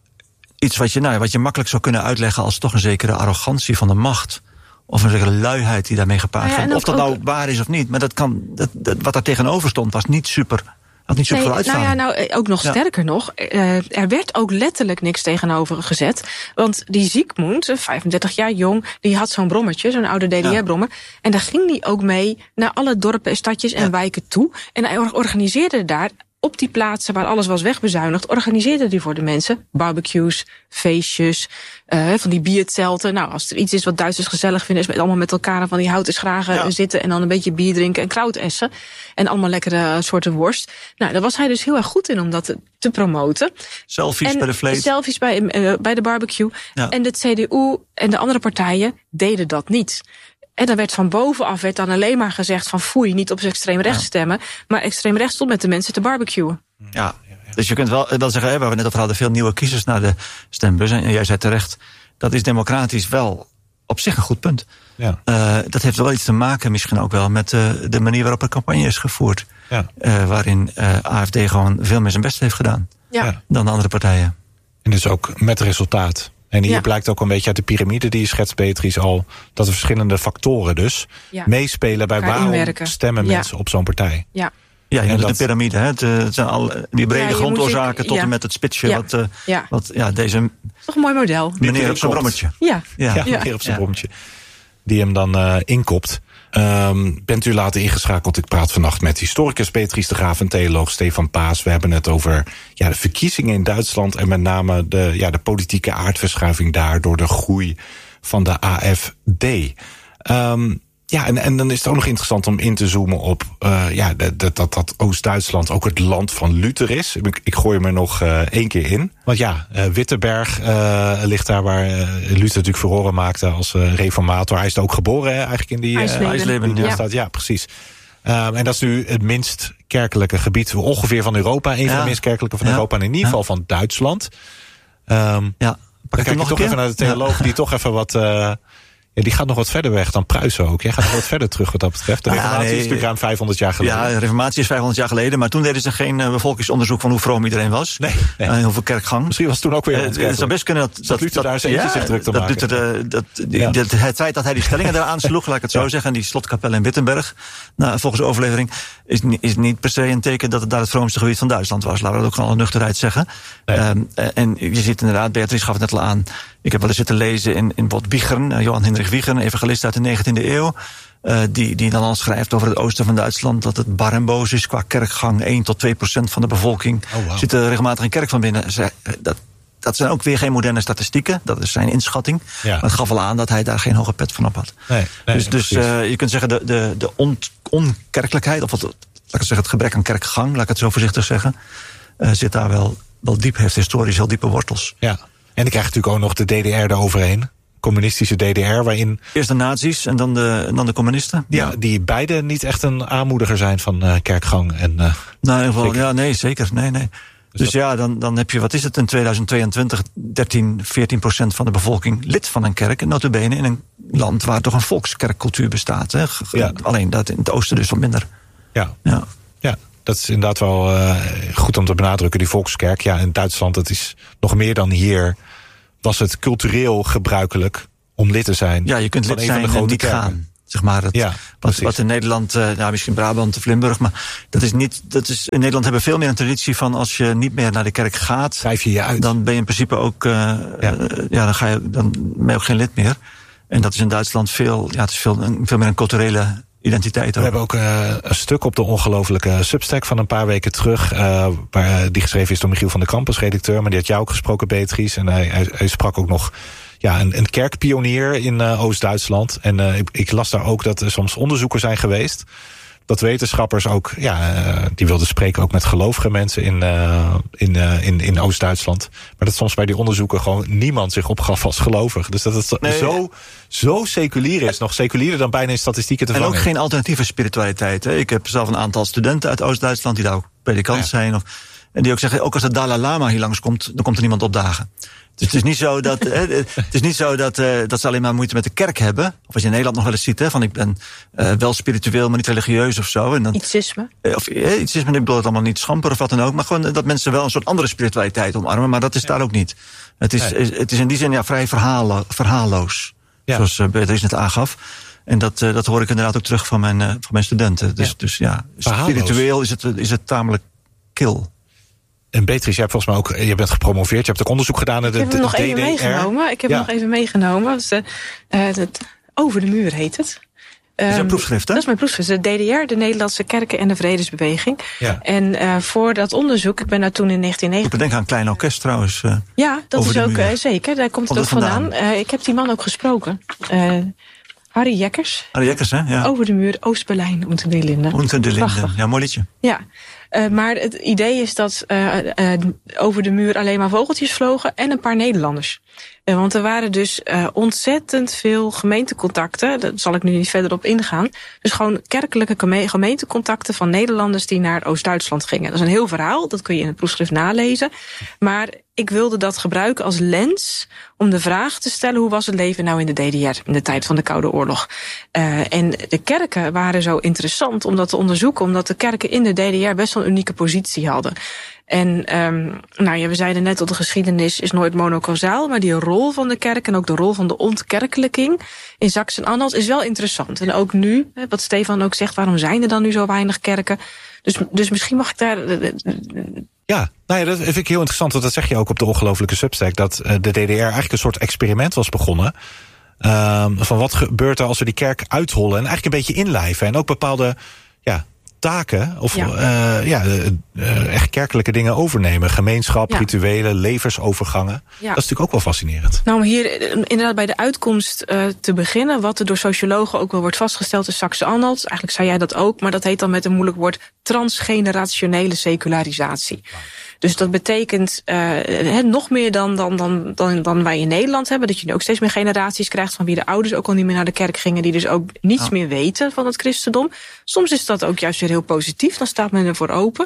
iets wat je, nou, wat je makkelijk zou kunnen uitleggen als toch een zekere arrogantie van de macht, of een zekere luiheid die daarmee gepaard gaat. Ja, of dat ook nou waar is of niet, maar dat kan, dat, dat, wat daar tegenover stond was niet super. Had niet nee, nou ja, nou, ook nog ja. sterker nog, uh, er werd ook letterlijk niks tegenover gezet. Want die Siegmund, vijfendertig jaar jong, die had zo'n brommetje, zo'n oude D D R-brommer. Ja. En daar ging die ook mee naar alle dorpen, stadjes en ja. wijken toe. En hij organiseerde daar, op die plaatsen waar alles was wegbezuinigd, organiseerde hij voor de mensen barbecues, feestjes, uh, van die bierzelten. Nou, als er iets is wat Duitsers gezellig vinden, is met allemaal met elkaar van die houten schragen ja. zitten en dan een beetje bier drinken en krautessen. En allemaal lekkere soorten worst. Nou, daar was hij dus heel erg goed in om dat te, te promoten. Selfies en bij de vlees. Selfies bij, uh, bij de barbecue. Ja. En de C D U en de andere partijen deden dat niet. En dan werd van bovenaf werd dan alleen maar gezegd van foei, niet op extreem rechts ja. stemmen. Maar extreem rechts stond met de mensen te barbecuen. Ja, dus je kunt wel wel zeggen, hè, waar we net over hadden, veel nieuwe kiezers naar de stembus. En jij zei terecht, dat is democratisch wel op zich een goed punt. Ja. Uh, dat heeft wel iets te maken misschien ook wel met uh, de manier waarop de campagne is gevoerd. Ja. Uh, waarin uh, A F D gewoon veel meer zijn best heeft gedaan ja. dan de andere partijen. En dus ook met resultaat. En hier ja. blijkt ook een beetje uit de piramide die je schetst, Beatrice, al dat er verschillende factoren dus ja. meespelen bij waarom inwerken. stemmen ja. mensen op zo'n partij. Ja. Ja, je hebt dat... de piramide, hè? Het, het zijn al die brede ja, grondoorzaken tot ja. en met het spitsje. Ja. Wat, uh, ja. wat ja, deze. Toch een mooi model. Meneer op zijn brommetje. Ja, ja. ja, meneer op zijn ja. brommetje. Die hem dan uh, inkopt. Um, bent u later ingeschakeld? Ik praat vannacht met historicus Beatrice de Graaf en theoloog Stefan Paas. We hebben het over ja, de verkiezingen in Duitsland en met name de, ja, de politieke aardverschuiving daar door de groei van de A F D. Um, Ja, en, en dan is het ook nog interessant om in te zoomen op uh, ja, dat, dat, dat Oost-Duitsland ook het land van Luther is. Ik, ik gooi hem er nog uh, één keer in. Want ja, uh, Wittenberg uh, ligt daar waar uh, Luther natuurlijk furoren maakte als uh, reformator. Hij is er ook geboren, hè, eigenlijk in die uh, IJsleven. Ja. Ja. ja, precies. Um, en dat is nu het minst kerkelijke gebied ongeveer van Europa. Een ja. van de minst kerkelijke van ja. Europa en in ieder geval ja. van Duitsland. Um, ja. Dan kijk je toch even naar de theoloog ja. die toch even wat... Uh, Ja, die gaat nog wat verder weg dan Pruisen ook. Jij gaat nog wat verder terug wat dat betreft. De reformatie ja, nee, is natuurlijk ruim vijfhonderd jaar geleden. Ja, de reformatie is vijfhonderd jaar geleden. Maar toen deden ze geen uh, bevolkingsonderzoek van hoe vroom iedereen was. Nee. nee. Uh, heel veel kerkgang. Misschien was het toen ook weer... Het uh, zou best kunnen dat... Dat, dat Luther daar zijn ja, zich druk te dat maken. Luther, uh, dat, die, ja. dat, het feit dat hij die stellingen daar aansloeg, laat ik het zo ja. zeggen. En die slotkapel in Wittenberg, nou, volgens de overlevering, is, is niet per se een teken dat het daar het vroomste gebied van Duitsland was. Laten we dat ook gewoon alle nuchterheid zeggen. Nee. Um, en je ziet inderdaad, Beatrice gaf het net al aan. Ik heb wel eens zitten lezen in, in Bot Wiechern, uh, Johan Hendrik Wiechern, evangelist uit de negentiende eeuw. Uh, die, die dan al schrijft over het oosten van Duitsland dat het bar en boos is qua kerkgang. één tot twee procent van de bevolking oh, wow. zit er regelmatig in kerk van binnen. Zij, dat, dat zijn ook weer geen moderne statistieken. Dat is zijn inschatting. Ja. Maar het gaf wel aan dat hij daar geen hoge pet van op had. Nee, nee, dus dus uh, je kunt zeggen de, de, de on, onkerkelijkheid, of wat, laat ik zeggen, het gebrek aan kerkgang, laat ik het zo voorzichtig zeggen, uh, zit daar wel, wel diep, heeft historisch heel diepe wortels. Ja. En dan krijg je natuurlijk ook nog de D D R eroverheen. Communistische D D R, waarin... Eerst de nazi's en dan de, dan de communisten. Ja, die beide niet echt een aanmoediger zijn van uh, kerkgang. En, uh, nou, in ieder geval, ja, nee, zeker. Nee, nee. Dus, dus dat... ja, dan, dan heb je, wat is het, in tweeduizend tweeëntwintig... dertien, veertien procent van de bevolking lid van een kerk. En nota bene in een land waar toch een volkskerkcultuur bestaat. Hè. Ja. Alleen dat in het oosten dus wat minder. Ja, ja. ja. Dat is inderdaad wel uh, goed om te benadrukken, die volkskerk. Ja, in Duitsland, dat is nog meer dan hier... was het cultureel gebruikelijk om lid te zijn. Ja, je kunt lid zijn en niet kerken. gaan. Zeg maar, het, ja, wat, wat in Nederland, uh, nou, misschien Brabant of Limburg, maar dat is niet. Dat is, in Nederland hebben we veel meer een traditie van als je niet meer naar de kerk gaat, schrijf je je uit. Dan ben je in principe ook, uh, ja. Uh, ja, dan ga je, dan ben je ook geen lid meer. En dat is in Duitsland veel, ja, het is veel, een, veel meer een culturele identiteit. Ook. We hebben ook uh, een stuk op de ongelofelijke Substack van een paar weken terug, uh, waar, uh, die geschreven is door Michiel van der Kamp als redacteur, maar die had jou ook gesproken, Beatrice, en hij, hij, hij sprak ook nog ja, een, een kerkpionier in uh, Oost-Duitsland. En uh, ik, ik las daar ook dat er soms onderzoeken zijn geweest, dat wetenschappers ook, ja, uh, die wilden spreken ook met gelovige mensen in, uh, in, uh, in, in Oost-Duitsland. Maar dat soms bij die onderzoeken gewoon niemand zich opgaf als gelovig. Dus dat het nee, zo, zo seculier is, nog seculierder dan bijna in statistieken te vangen. En ook geen alternatieve spiritualiteit. Hè. Ik heb zelf een aantal studenten uit Oost-Duitsland die daar ook predikant ja. zijn. Of, en die ook zeggen, ook als de Dalai Lama hier langskomt, dan komt er niemand opdagen. Dus het is niet zo dat, het is niet zo dat, uh, dat ze alleen maar moeite met de kerk hebben. Of als je in Nederland nog wel eens ziet, hè, van ik ben uh, wel spiritueel, maar niet religieus of zo. En dan, Ietsisme. Uh, of uh, Ietsisme, ik bedoel het allemaal niet schamper of wat dan ook. Maar gewoon dat mensen wel een soort andere spiritualiteit omarmen. Maar dat is ja. daar ook niet. Het is, nee. het is in die zin ja, vrij verhaal, verhaalloos. Ja. Zoals uh, Beatrice net aangaf. En dat, uh, dat hoor ik inderdaad ook terug van mijn, uh, van mijn studenten. Dus ja, dus, ja spiritueel is het, is het tamelijk kil. En Beatrice, jij hebt volgens mij ook, je bent gepromoveerd, je hebt ook onderzoek gedaan naar de D D R. Ik heb hem nog even meegenomen. Ik heb ja. nog even meegenomen. Dus de, uh, het, Over de muur heet het. Dat is een proefschrift, hè? Dat is mijn proefschrift. De D D R, de Nederlandse Kerken en de Vredesbeweging. Ja. En uh, voor dat onderzoek, ik ben daar toen in negentien negentig... Ik bedenk aan een klein orkest trouwens. Uh, ja, dat is ook uh, zeker. Daar komt het ook vandaan. vandaan. Uh, ik heb die man ook gesproken. Uh, Harry Jekkers. Harry Jekkers, hè? Ja. Over de muur, Oost-Berlijn, Unter den Linden. Unter den Linden, ja, mooi liedje. Ja. Uh, maar het idee is dat uh, uh, over de muur alleen maar vogeltjes vlogen en een paar Nederlanders. Uh, want er waren dus uh, ontzettend veel gemeentecontacten. Daar zal ik nu niet verder op ingaan. Dus gewoon kerkelijke gemeentecontacten van Nederlanders die naar Oost-Duitsland gingen. Dat is een heel verhaal, dat kun je in het proefschrift nalezen. Maar ik wilde dat gebruiken als lens om de vraag te stellen: hoe was het leven nou in de D D R in de tijd van de Koude Oorlog? Uh, en de kerken waren zo interessant om dat te onderzoeken, omdat de kerken in de D D R best wel een unieke positie hadden. En um, nou ja, we zeiden net dat de geschiedenis is nooit monocausaal, maar die rol van de kerk en ook de rol van de ontkerkelijking in Sachsen-Anhalt is wel interessant. En ook nu, wat Stefan ook zegt, waarom zijn er dan nu zo weinig kerken? Dus, dus misschien mag ik daar... Ja, nou ja, dat vind ik heel interessant, want dat zeg je ook op de ongelofelijke Substack, dat de D D R eigenlijk een soort experiment was begonnen. Um, van wat gebeurt er als we die kerk uithollen en eigenlijk een beetje inlijven en ook bepaalde ja, taken of ja. Uh, ja, uh, echt kerkelijke dingen overnemen. Gemeenschap, ja. rituelen, levensovergangen. Ja. Dat is natuurlijk ook wel fascinerend. Nou, om hier inderdaad bij de uitkomst uh, te beginnen, wat er door sociologen ook wel wordt vastgesteld in Sachsen-Anhalt. Eigenlijk zei jij dat ook, maar dat heet dan met een moeilijk woord transgenerationele secularisatie. Ja. Dus dat betekent uh, he, nog meer dan, dan, dan, dan, dan wij in Nederland hebben. Dat je nu ook steeds meer generaties krijgt van wie de ouders ook al niet meer naar de kerk gingen. Die dus ook niets oh. meer weten van het christendom. Soms is dat ook juist weer heel positief. Dan staat men ervoor open.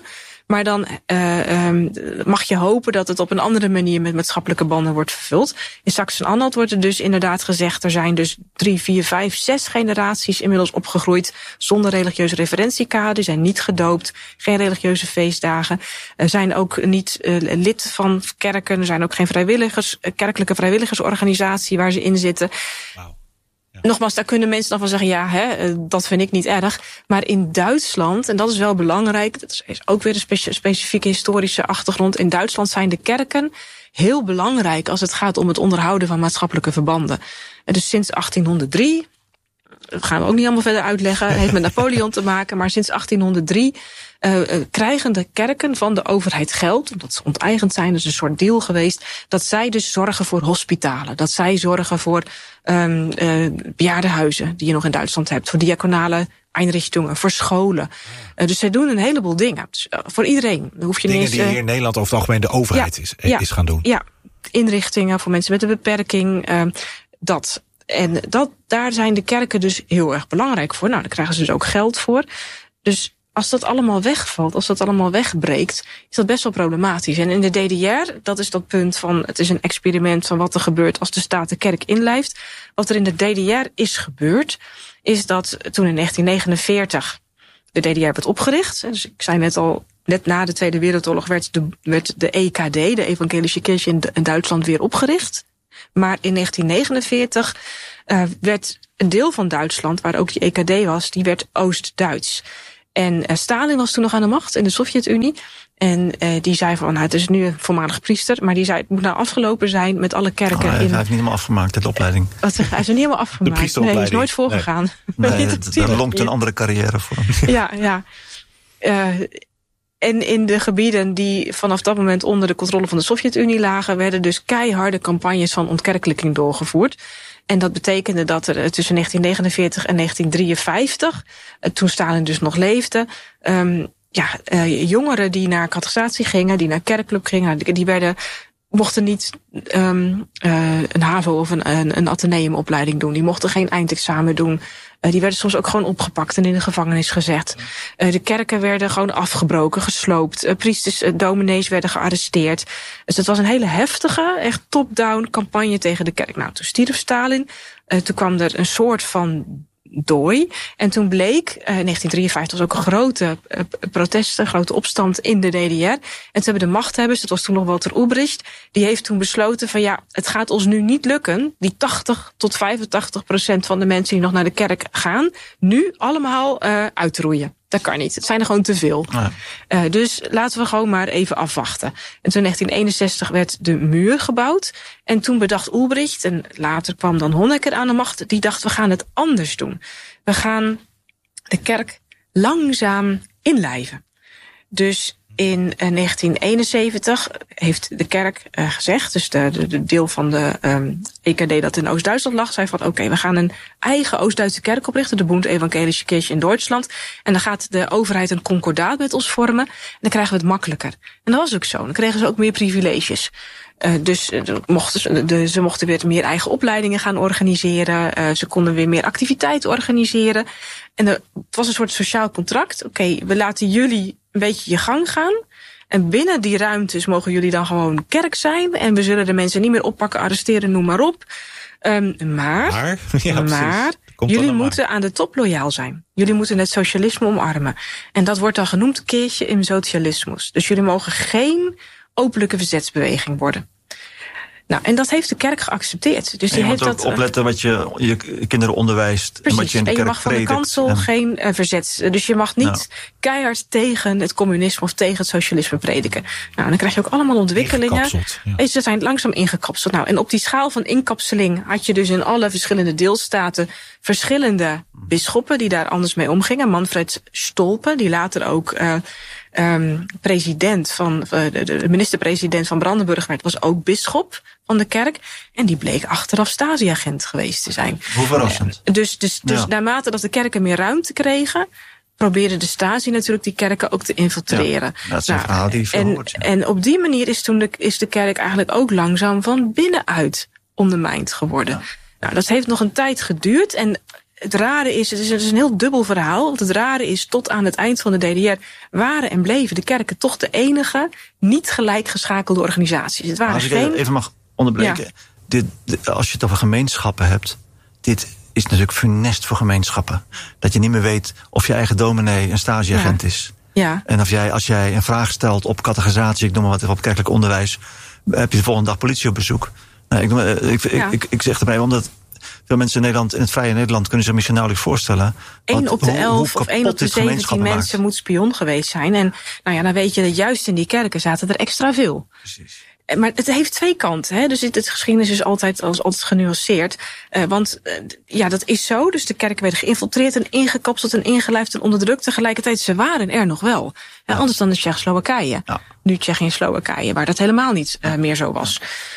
Maar dan uh, um, mag je hopen dat het op een andere manier met maatschappelijke banden wordt vervuld. In Sachsen-Anhalt wordt er dus inderdaad gezegd, er zijn dus drie, vier, vijf, zes generaties inmiddels opgegroeid zonder religieuze referentiekader, zijn niet gedoopt, geen religieuze feestdagen, er zijn ook niet uh, lid van kerken, er zijn ook geen vrijwilligers, uh, kerkelijke vrijwilligersorganisatie waar ze in zitten. Wow. Ja. Nogmaals, daar kunnen mensen dan van zeggen, ja, hè, dat vind ik niet erg. Maar in Duitsland, en dat is wel belangrijk, dat is ook weer een spe- specifieke historische achtergrond. In Duitsland zijn de kerken heel belangrijk als het gaat om het onderhouden van maatschappelijke verbanden. En dus sinds achttienhonderddrie, dat gaan we ook niet allemaal verder uitleggen, het heeft met Napoleon te maken, maar sinds achttienhonderddrie uh, uh, krijgen de kerken van de overheid geld, omdat ze onteigend zijn, dat is een soort deal geweest, dat zij dus zorgen voor hospitalen, dat zij zorgen voor um, uh, bejaardenhuizen die je nog in Duitsland hebt, voor diaconale Einrichtungen, voor scholen. Uh, dus zij doen een heleboel dingen. Dus, uh, voor iedereen. Dan hoef je dingen niet eens, die hier in Nederland over het algemeen de overheid ja, is, ja, is gaan doen. Ja, inrichtingen voor mensen met een beperking. Uh, dat. En dat, daar zijn de kerken dus heel erg belangrijk voor. Nou, daar krijgen ze dus ook geld voor. Dus als dat allemaal wegvalt, als dat allemaal wegbreekt, is dat best wel problematisch. En in de D D R, dat is dat punt van, het is een experiment van wat er gebeurt als de staat de kerk inlijft. Wat er in de D D R is gebeurd, is dat toen in negentien negenenveertig de D D R werd opgericht. Dus ik zei net al, net na de Tweede Wereldoorlog werd de, werd de E K D, de Evangelische Kirche in, in Duitsland, weer opgericht. Maar in negentien negenenveertig uh, werd een deel van Duitsland, waar ook die E K D was, die werd Oost-Duits. En uh, Stalin was toen nog aan de macht in de Sovjet-Unie. En uh, die zei van, nou, het is nu een voormalig priester, maar die zei, het moet nou afgelopen zijn met alle kerken. Oh, hij, in... hij heeft niet helemaal afgemaakt, de opleiding. Wat, hij is er niet helemaal afgemaakt. Nee, hij is nooit voorgegaan. Nee, nee daar lonkt een andere carrière voor hem. Ja, ja. Uh, En in de gebieden die vanaf dat moment onder de controle van de Sovjet-Unie lagen, werden dus keiharde campagnes van ontkerkelijking doorgevoerd. En dat betekende dat er tussen negentien negenenveertig en negentien drieënvijftig, toen Stalin dus nog leefde, um, ja, uh, jongeren die naar catechisatie gingen, die naar kerkclub gingen, die werden, mochten niet um, uh, een HAVO of een, een, een ateneumopleiding doen. Die mochten geen eindexamen doen. Uh, die werden soms ook gewoon opgepakt en in de gevangenis gezet. Uh, de kerken werden gewoon afgebroken, gesloopt. Uh, priesters, uh, dominees werden gearresteerd. Dus het was een hele heftige, echt top-down campagne tegen de kerk. Nou, toen stierf Stalin. Uh, toen kwam er een soort van dooi. En toen bleek, uh, in negentien drieënvijftig was ook een grote uh, protest, een grote opstand in de D D R. En toen hebben de machthebbers, dat was toen nog Walter Ulbricht, die heeft toen besloten van ja, het gaat ons nu niet lukken, die tachtig tot vijfentachtig procent van de mensen die nog naar de kerk gaan, nu allemaal uh, uitroeien. Dat kan niet. Het zijn er gewoon te veel. Ja. Uh, dus laten we gewoon maar even afwachten. En toen in negentien eenenzestig werd de muur gebouwd. En toen bedacht Ulbricht, en later kwam dan Honecker aan de macht, die dacht, we gaan het anders doen. We gaan de kerk langzaam inlijven. Dus in uh, negentien eenenzeventig heeft de kerk uh, gezegd, dus de, de, de deel van de um, E K D dat in Oost-Duitsland lag, zei van oké, okay, we gaan een eigen Oost-Duitse kerk oprichten, de Bund Evangelische Kirche in Duitsland. En dan gaat de overheid een concordaat met ons vormen en dan krijgen we het makkelijker. En dat was ook zo. Dan kregen ze ook meer privileges. Uh, dus uh, mochten ze, de, ze mochten weer meer eigen opleidingen gaan organiseren. Uh, ze konden weer meer activiteiten organiseren. En er, het was een soort sociaal contract. Oké, okay, we laten jullie een beetje je gang gaan. En binnen die ruimtes mogen jullie dan gewoon kerk zijn. En we zullen de mensen niet meer oppakken, arresteren, noem maar op. Um, maar, maar, ja, maar jullie moeten maar. aan de top loyaal zijn. Jullie moeten het socialisme omarmen. En dat wordt dan genoemd Kirche im Sozialismus. Dus jullie mogen geen openlijke verzetsbeweging worden. Nou, en dat heeft de kerk geaccepteerd. Dus en die je heeft moet ook dat opletten wat je je kinderen onderwijst. Precies, en wat je in de en je kerk mag van de kansel en... geen uh, verzet. Dus je mag niet nou. keihard tegen het communisme of tegen het socialisme prediken. Nou, en dan krijg je ook allemaal ontwikkelingen. Ja. Ze zijn langzaam ingekapseld. Nou, en op die schaal van inkapseling had je dus in alle verschillende deelstaten verschillende bisschoppen die daar anders mee omgingen. Manfred Stolpe, die later ook uh, um, president van, uh, de, de minister-president van Brandenburg werd, was ook bisschop van de kerk. En die bleek achteraf Stasi-agent geweest te zijn. Hoe verrassend. Uh, dus dus, dus ja. naarmate dat de kerken meer ruimte kregen, probeerde de Stasi natuurlijk die kerken ook te infiltreren. Ja, dat is een nou, verhaal die en, hoort, ja. en op die manier is toen de, is de kerk eigenlijk ook langzaam van binnenuit ondermijnd geworden. Ja. Nou, dat heeft nog een tijd geduurd. En het rare is, het is, het is een heel dubbel verhaal. Want het rare is, tot aan het eind van de D D R waren en bleven de kerken toch de enige niet gelijk geschakelde organisaties. Het waren als ik geen... even mag onderbreken. Ja. Dit, dit, als je het over gemeenschappen hebt, dit is natuurlijk funest voor gemeenschappen. Dat je niet meer weet of je eigen dominee een stageagent ja. is. Ja. En of jij, als jij een vraag stelt op catechisatie, ik noem maar wat, op kerkelijk onderwijs, heb je de volgende dag politie op bezoek. Nou, ik, ik, ik, ja. ik, ik, ik zeg erbij, omdat veel mensen in Nederland, in het vrije Nederland, kunnen zich misschien nauwelijks voorstellen. Eén op de elf of één op de zeventien mensen moet spion geweest zijn. En nou ja, dan weet je dat juist in die kerken zaten er extra veel. Precies. Maar het heeft twee kanten. Hè? Dus het, het geschiedenis is altijd, als, altijd genuanceerd. Uh, want uh, ja, dat is zo. Dus de kerken werden geïnfiltreerd en ingekapseld en ingelijfd en onderdrukt. Tegelijkertijd, ze waren er nog wel. Ja. Uh, anders dan de Tsjechoslowakije. Ja. Nu Tsjechië en Slowakije, waar dat helemaal niet uh, meer zo was.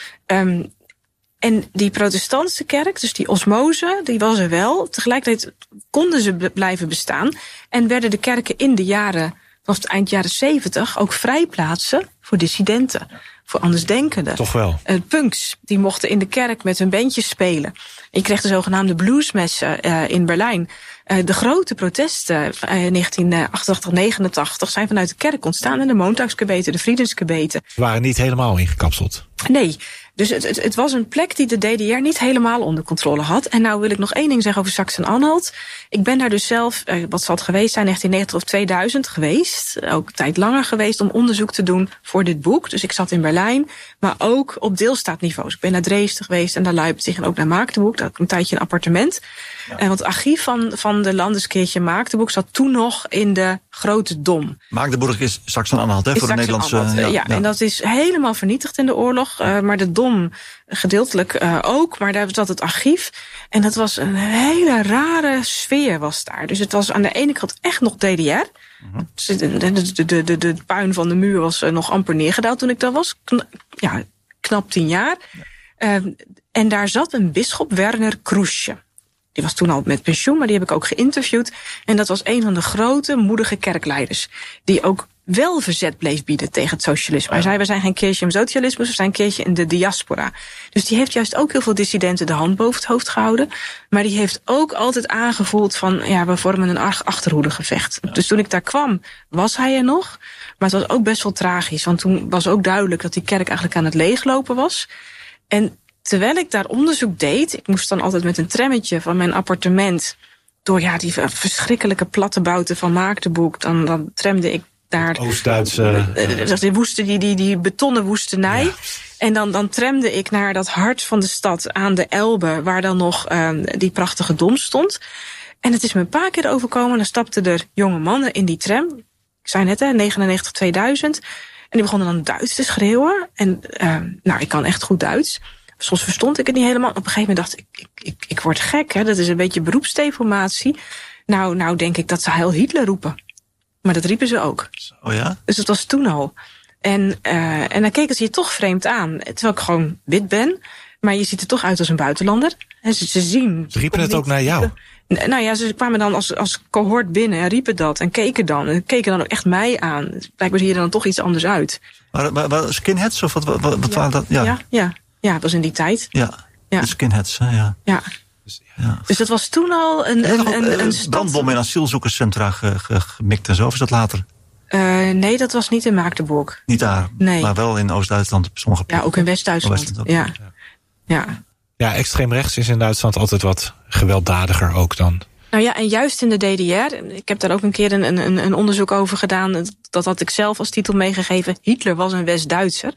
Um, en die protestantse kerk, dus die osmose, die was er wel. Tegelijkertijd konden ze b- blijven bestaan. En werden de kerken in de jaren, vanaf het eind jaren zeventig, ook vrijplaatsen voor dissidenten. Voor andersdenkenden. Toch wel. Uh, punks, die mochten in de kerk met hun bandjes spelen. En je kreeg de zogenaamde bluesmessen uh, in Berlijn. Uh, de grote protesten uh, negentien achtentachtig negenentachtig zijn vanuit de kerk ontstaan. En de Montagskebeten, de Friedenskebeten. Ze waren niet helemaal ingekapseld. Nee. Dus het, het, het was een plek die de D D R niet helemaal onder controle had. En nou wil ik nog één ding zeggen over Sachsen-Anhalt. Ik ben daar dus zelf, wat zal het geweest zijn, negentien negentig of tweeduizend geweest. Ook een tijd langer geweest om onderzoek te doen voor dit boek. Dus ik zat in Berlijn, maar ook op deelstaatniveau. Dus ik ben naar Dresden geweest en naar Leipzig en ook naar Magdeburg. Daar had ik een tijdje een appartement. Ja. En want het archief van, van de Landeskirche Magdeburg zat toen nog in de Grote Dom. Magdeburg is Sachsen-Anhalt, hè, voor de Nederlandse... Ja, ja, ja, en dat is helemaal vernietigd in de oorlog. Uh, maar de Dom gedeeltelijk uh, ook, maar daar zat het archief. En dat was een hele rare sfeer was daar. Dus het was aan de ene kant echt nog D D R. Mm-hmm. De, de, de, de, de, de puin van de muur was uh, nog amper neergedaald toen ik daar was. Kna, ja, knap tien jaar. Ja. Uh, en daar zat een bisschop, Werner Krusche. Die was toen al met pensioen, maar die heb ik ook geïnterviewd. En dat was een van de grote, moedige kerkleiders. Die ook wel verzet bleef bieden tegen het socialisme. Hij zei, we zijn geen Kirche im Sozialismus, we zijn Kirche in de diaspora. Dus die heeft juist ook heel veel dissidenten de hand boven het hoofd gehouden. Maar die heeft ook altijd aangevoeld van, ja, we vormen een achterhoedegevecht. Ja. Dus toen ik daar kwam, was hij er nog. Maar het was ook best wel tragisch. Want toen was ook duidelijk dat die kerk eigenlijk aan het leeglopen was. En terwijl ik daar onderzoek deed, ik moest dan altijd met een trammetje van mijn appartement door ja, die verschrikkelijke plattenbouten van Magdeburg, dan, dan tramde ik daar Oost-Duitse uh, die, woesten, die, die, die betonnen woestenij. Ja. En dan, dan tramde ik naar dat hart van de stad aan de Elbe, waar dan nog uh, die prachtige dom stond. En het is me een paar keer overkomen. Dan stapten er jonge mannen in die tram. Ik zei net, hè, negenennegentig, tweeduizend. En die begonnen dan Duits te schreeuwen. En uh, nou, ik kan echt goed Duits. Soms verstond ik het niet helemaal. Op een gegeven moment dacht ik, ik, ik, ik word gek. Hè? Dat is een beetje beroepsdeformatie. Nou, nou denk ik dat ze Heil Hitler roepen. Maar dat riepen ze ook. Oh ja? Dus dat was toen al. En, uh, en dan keken ze je toch vreemd aan. Terwijl ik gewoon wit ben. Maar je ziet er toch uit als een buitenlander. En ze, ze zien... Ze riepen het ook naar jou? Nou ja, ze kwamen dan als, als cohort binnen en riepen dat. En keken dan. En keken dan ook echt mij aan. Blijkbaar zie je er dan toch iets anders uit. Maar, maar, maar skinheads of wat, wat, wat ja. waren dat? Ja, ja. ja. Ja, het was in die tijd. Ja, ja. De skinheads, hè, ja. Ja. Ja. Dus dat was toen al een, een, een, een, een stad... Brandbom in asielzoekerscentra ge, ge, gemikt en zo, of is dat later? Uh, nee, dat was niet in Magdeburg. Niet daar, nee. Maar wel in Oost-Duitsland op sommige plekken. Ja, ook in West-Duitsland. Oh, West ja. Ja. Ja, extreem rechts is in Duitsland altijd wat gewelddadiger ook dan. Nou ja, en juist in de D D R, ik heb daar ook een keer een, een, een onderzoek over gedaan. Dat had ik zelf als titel meegegeven. Hitler was een West-Duitser.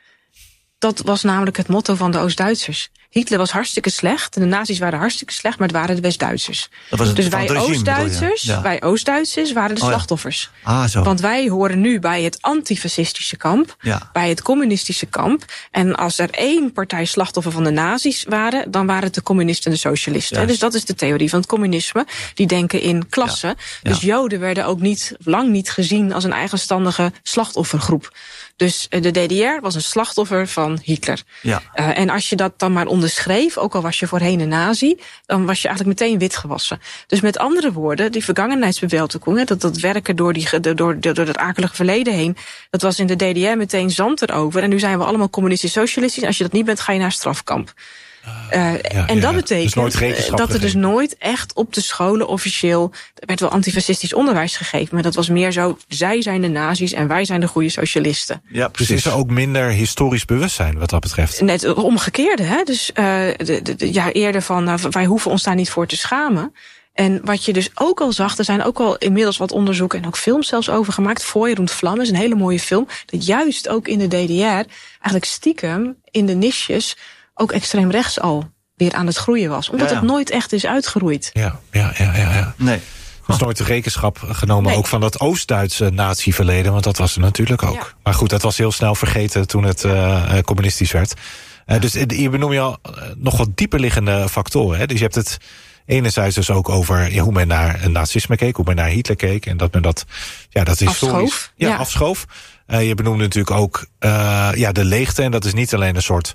Dat was namelijk het motto van de Oost-Duitsers. Hitler was hartstikke slecht en de nazi's waren hartstikke slecht, maar het waren de West-Duitsers. Dus wij Oost-Duitsers, ja. wij Oost-Duitsers waren de slachtoffers. Oh ja. Ah, zo. Want wij horen nu bij het antifascistische kamp, ja. bij het communistische kamp. En als er één partij slachtoffer van de nazi's waren, dan waren het de communisten en de socialisten. Juist. Dus dat is de theorie van het communisme. Die denken in klassen. Ja. Ja. Dus Joden werden ook niet, lang niet gezien als een eigenstandige slachtoffergroep. Dus de D D R was een slachtoffer van Hitler. Ja. Uh, en als je dat dan maar onderschreef, ook al was je voorheen een nazi, dan was je eigenlijk meteen wit gewassen. Dus met andere woorden, die vergangenheidsbewältigung, dat, dat werken door, die, door, door, door dat akelige verleden heen, dat was in de D D R meteen zand erover. En nu zijn we allemaal communistisch socialistisch. Als je dat niet bent, ga je naar een strafkamp. Uh, ja, en ja, dat betekent dus dat er dus nooit echt op de scholen officieel... er werd wel antifascistisch onderwijs gegeven... maar dat was meer zo, zij zijn de nazi's en wij zijn de goede socialisten. Ja, precies. Dus is er ook minder historisch bewustzijn wat dat betreft? Net het omgekeerde, hè. Dus uh, de, de, de, ja, eerder van, uh, wij hoeven ons daar niet voor te schamen... En wat je dus ook al zag, er zijn ook al inmiddels wat onderzoeken... en ook films zelfs over gemaakt. Feuerund Flamme is een hele mooie film. Dat juist ook in de D D R, eigenlijk stiekem in de niches... ook extreem rechts al weer aan het groeien was. Omdat ja, ja. het nooit echt is uitgeroeid. Ja, ja, ja, ja. ja. Nee. Er is nooit de rekenschap genomen nee. ook van dat Oost-Duitse natieverleden. Want dat was er natuurlijk ook. Ja. Maar goed, dat was heel snel vergeten toen het uh, communistisch werd. Uh, ja. Dus hier benoem je al uh, nog wat dieperliggende factoren. Hè? Dus je hebt het... enerzijds dus ook over ja, hoe men naar nazisme keek, hoe men naar Hitler keek. En dat men dat, ja, dat is historisch. Ja, ja. afschoof. Uh, je benoemde natuurlijk ook uh, ja, de leegte. En dat is niet alleen een soort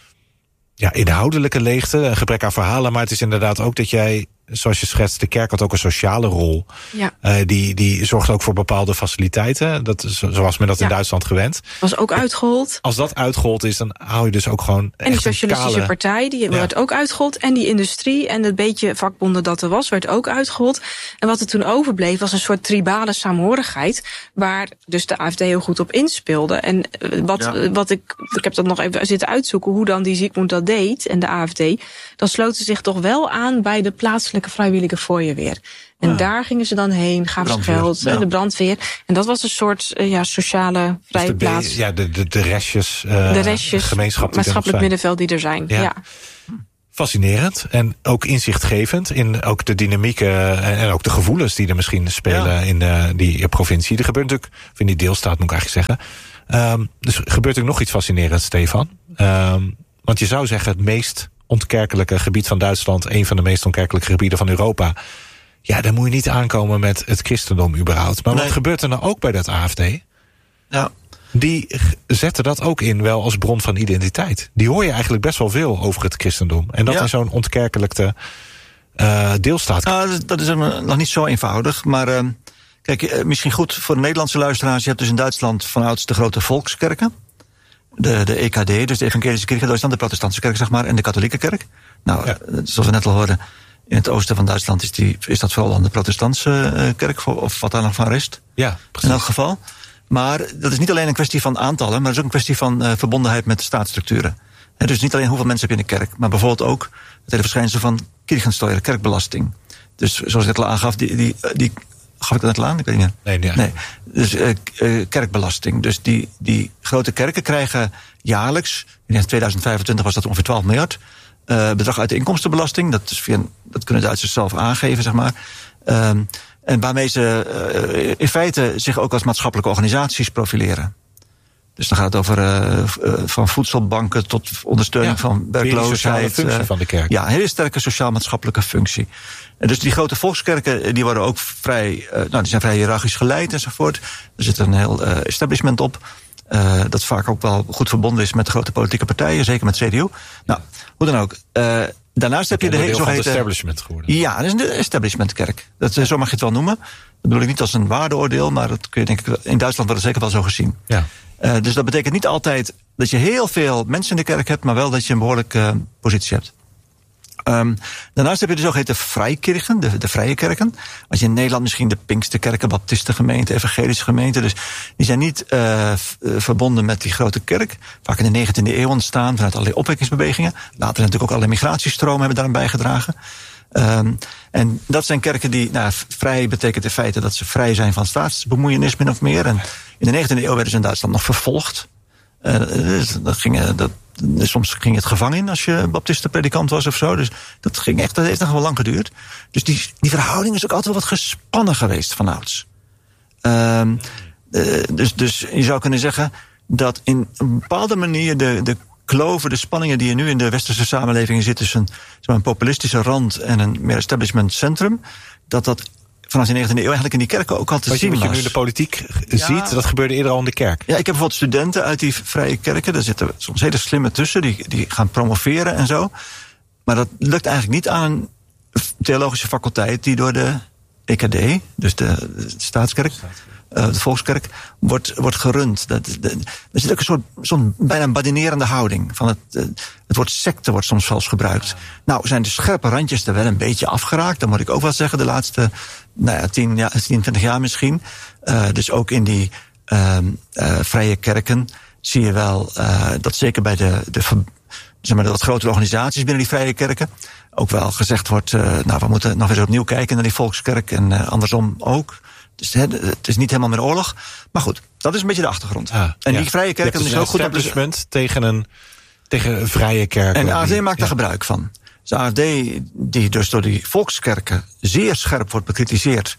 ja, inhoudelijke leegte, een gebrek aan verhalen. Maar het is inderdaad ook dat jij, zoals je schetst, de kerk had ook een sociale rol. Ja. Uh, die, die zorgt ook voor bepaalde faciliteiten. Dat, zoals men dat ja. in Duitsland gewend. Was ook uitgehold. Als dat uitgehold is, dan hou je dus ook gewoon. En die socialistische kale... partij, die ja. werd ook uitgehold. En die industrie en het beetje vakbonden dat er was, werd ook uitgehold. En wat er toen overbleef, was een soort tribale saamhorigheid. Waar dus de A F D heel goed op inspeelde. En wat, ja. wat ik, ik heb dat nog even zitten uitzoeken, hoe dan die Zygmunt dat deed en de A F D. Dan sloten ze zich toch wel aan bij de plaatselijke vrijwillige fooienweer. En ja. daar gingen ze dan heen, gaven ze geld, ja. de brandweer. En dat was een soort uh, ja, sociale vrije dus plaats. Ja, de, de, de restjes, uh, de restjes gemeenschap maatschappelijk middenveld die er zijn. Ja. ja. Fascinerend en ook inzichtgevend in ook de dynamieken en ook de gevoelens die er misschien spelen ja. in uh, die provincie. Er gebeurt natuurlijk, of in die deelstaat moet ik eigenlijk zeggen. Um, dus gebeurt er nog iets fascinerends, Stefan. Um, want je zou zeggen het meest ontkerkelijke gebied van Duitsland, een van de meest ontkerkelijke gebieden van Europa. Ja, daar moet je niet aankomen met het christendom überhaupt. Maar nee. wat gebeurt er nou ook bij dat A F D? Ja. Die zetten dat ook in wel als bron van identiteit. Die hoor je eigenlijk best wel veel over het christendom. En dat ja. in zo'n ontkerkelijkte uh, deelstaat. Nou, dat is nog niet zo eenvoudig. Maar uh, kijk, uh, misschien goed voor de Nederlandse luisteraars. Je hebt dus in Duitsland vanouds de grote volkskerken. De, de E K D, dus de Evangelische Kerk in Duitsland, de protestantse kerk, zeg maar, en de katholieke kerk. Nou, ja. zoals we net al hoorden, in het oosten van Duitsland is, die, is dat vooral dan de protestantse uh, kerk, of wat daar nog van rest. Ja, precies. In elk geval. Maar dat is niet alleen een kwestie van aantallen, maar het is ook een kwestie van uh, verbondenheid met de staatsstructuren. He, dus niet alleen hoeveel mensen heb je in de kerk, maar bijvoorbeeld ook het hele verschijnsel van Kirchensteuer, kerkbelasting. Dus zoals ik net al aangaf, die, die, die gaf ik dat net al aan? Ik weet niet meer. Nee, nee. nee. Dus uh, uh, kerkbelasting. Dus die, die grote kerken krijgen jaarlijks, in tweeduizend vijfentwintig was dat ongeveer twaalf miljard, uh, bedrag uit de inkomstenbelasting. Dat, is via, dat kunnen Duitsers zelf aangeven, zeg maar. Um, en waarmee ze uh, in feite zich ook als maatschappelijke organisaties profileren. Dus dan gaat het over uh, uh, van voedselbanken tot ondersteuning ja, van werkloosheid. Een functie uh, van de kerk. Ja, een hele sterke sociaal-maatschappelijke functie. En dus die grote volkskerken die worden ook vrij, uh, nou, die zijn vrij hiërarchisch geleid enzovoort. Er zit een heel uh, establishment op. Uh, dat vaak ook wel goed verbonden is met de grote politieke partijen, zeker met C D U. Nou, hoe dan ook. Uh, Daarnaast heb je de hele zogeheten establishment geworden. Ja, dat is een establishmentkerk. Dat, ja. Zo mag je het wel noemen. Dat bedoel ik niet als een waardeoordeel, maar dat kun je denk ik in Duitsland wordt het zeker wel zo gezien. Ja. Uh, dus dat betekent niet altijd dat je heel veel mensen in de kerk hebt, maar wel dat je een behoorlijke uh, positie hebt. Um, daarnaast heb je de zogeheten Freikirchen, de, de vrije kerken. Als je in Nederland misschien de Pinksterkerken, Baptistengemeenten, Evangelische gemeenten. Dus die zijn niet uh, f, uh, verbonden met die grote kerk. Vaak in de negentiende eeuw ontstaan vanuit allerlei opwekkingsbewegingen. Later natuurlijk ook allerlei migratiestromen hebben daaraan bijgedragen. Um, en dat zijn kerken die, nou, vrij betekent in feite dat ze vrij zijn van staatsbemoeienis min of meer. En in de negentiende eeuw werden ze in Duitsland nog vervolgd. Uh, dus dat ging, dat, soms ging het gevangen in als je baptistenpredikant was of zo. Dus dat ging echt, dat heeft nog wel lang geduurd. Dus die, die verhouding is ook altijd wel wat gespannen geweest vanouds. Uh, uh, dus, dus je zou kunnen zeggen dat in een bepaalde manier de, de kloven, de spanningen die er nu in de westerse samenleving zitten tussen een populistische rand en een meer establishment centrum, dat dat vanaf de negentiende eeuw eigenlijk in die kerken ook al te zien was. Wat je nu in de politiek ja. ziet, dat gebeurde eerder al in de kerk. Ja, ik heb bijvoorbeeld studenten uit die vrije kerken. Daar zitten soms hele slimme tussen, die, die gaan promoveren en zo. Maar dat lukt eigenlijk niet aan een theologische faculteit die door de E K D, dus de, de staatskerk, uh, de volkskerk, wordt, wordt gerund. Dat, de, er zit ook een soort zo'n bijna badinerende houding. Van het, uh, Het woord secte wordt soms zelfs gebruikt. Nou, zijn de scherpe randjes er wel een beetje afgeraakt. Dat moet ik ook wel zeggen, de laatste nou ja, tien, ja, tien, twintig jaar misschien. Uh, dus ook in die uh, uh, vrije kerken zie je wel uh, dat zeker bij de, de, zeg maar, de wat grotere organisaties binnen die vrije kerken ook wel gezegd wordt, uh, nou, we moeten nog eens opnieuw kijken naar die volkskerk en uh, andersom ook. Dus het is niet helemaal meer oorlog. Maar goed, dat is een beetje de achtergrond. Ah, en ja. die vrije kerken is dus ook goed op de... tegen een tegen vrije kerken. En de A F D maakt daar ja. gebruik van. De A F D, die dus door die volkskerken zeer scherp wordt bekritiseerd.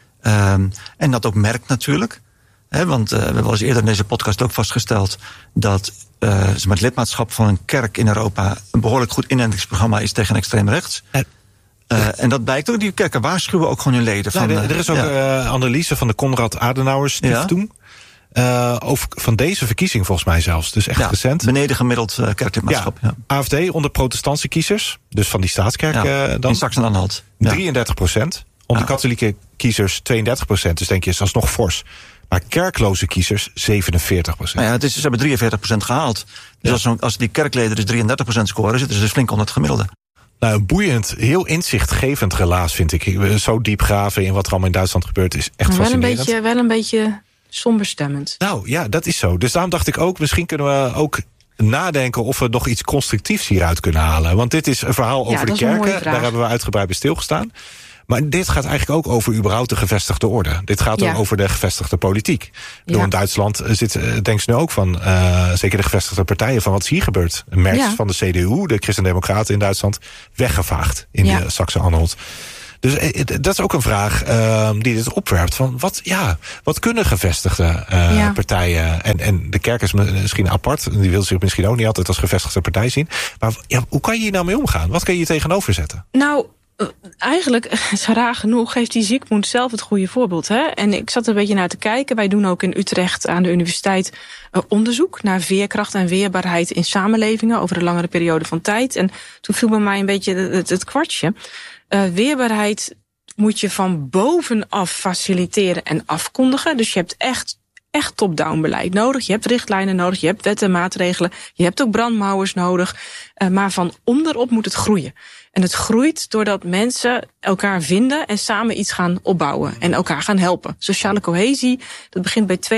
Um, en dat ook merkt natuurlijk. He, want uh, we hebben al eens eerder in deze podcast ook vastgesteld dat uh, het lidmaatschap van een kerk in Europa een behoorlijk goed inentingsprogramma is tegen extreem rechts. En Uh, en dat blijkt ook, die kerken waarschuwen ook gewoon hun leden. Van, nee, er is ook een ja. uh, analyse van de Konrad Adenauer Stiftung. Ja. Uh, over, van deze verkiezing volgens mij zelfs. Dus echt ja, recent. Beneden gemiddeld uh, kerklidmaatschap. Ja. Ja. A F D onder protestantse kiezers. Dus van die staatskerk ja. uh, dan. In Sachsen-Anhalt. Ja. drieëndertig procent. Onder ja. katholieke kiezers tweeëndertig procent. Dus denk je, is alsnog fors. Maar kerkloze kiezers zevenenveertig procent. Nou ja, het is, ze hebben drieënveertig procent gehaald. Dus ja. als, als die kerkleden dus drieëndertig procent scoren, zitten ze dus flink onder het gemiddelde. Nou, een boeiend, heel inzichtgevend relaas vind ik. Zo diep graven in wat er allemaal in Duitsland gebeurt is echt wel fascinerend. Een beetje, wel een beetje somberstemmend. Nou ja, dat is zo. Dus daarom dacht ik ook, misschien kunnen we ook nadenken of we nog iets constructiefs hieruit kunnen halen. Want dit is een verhaal ja, over de kerken. Daar hebben we uitgebreid bij stilgestaan. Maar dit gaat eigenlijk ook over überhaupt de gevestigde orde. Dit gaat ja. ook over de gevestigde politiek. Ja. In Duitsland zit, denken ze nu ook van, uh, zeker de gevestigde partijen, van wat is hier gebeurd. Merz ja. van de C D U, de Christen-Democraten in Duitsland, weggevaagd in ja. de Sachsen-Anhalt. Dus dat is ook een vraag uh, die dit opwerpt. Van wat, ja, wat kunnen gevestigde uh, ja. partijen... En, en de kerk is misschien apart. Die wil zich misschien ook niet altijd als gevestigde partij zien. Maar ja, hoe kan je hier nou mee omgaan? Wat kan je hier tegenover zetten? Nou, eigenlijk, raar genoeg, geeft die Zygmunt zelf het goede voorbeeld. Hè? En ik zat er een beetje naar te kijken. Wij doen ook in Utrecht aan de universiteit uh, onderzoek naar veerkracht en weerbaarheid in samenlevingen over een langere periode van tijd. En toen viel bij mij een beetje het, het kwartje. Uh, weerbaarheid moet je van bovenaf faciliteren en afkondigen. Dus je hebt echt, echt top-down beleid nodig. Je hebt richtlijnen nodig, je hebt wetten en maatregelen. Je hebt ook brandmauers nodig. Uh, maar van onderop moet het groeien. En het groeit doordat mensen elkaar vinden en samen iets gaan opbouwen. En elkaar gaan helpen. Sociale cohesie, dat begint bij twee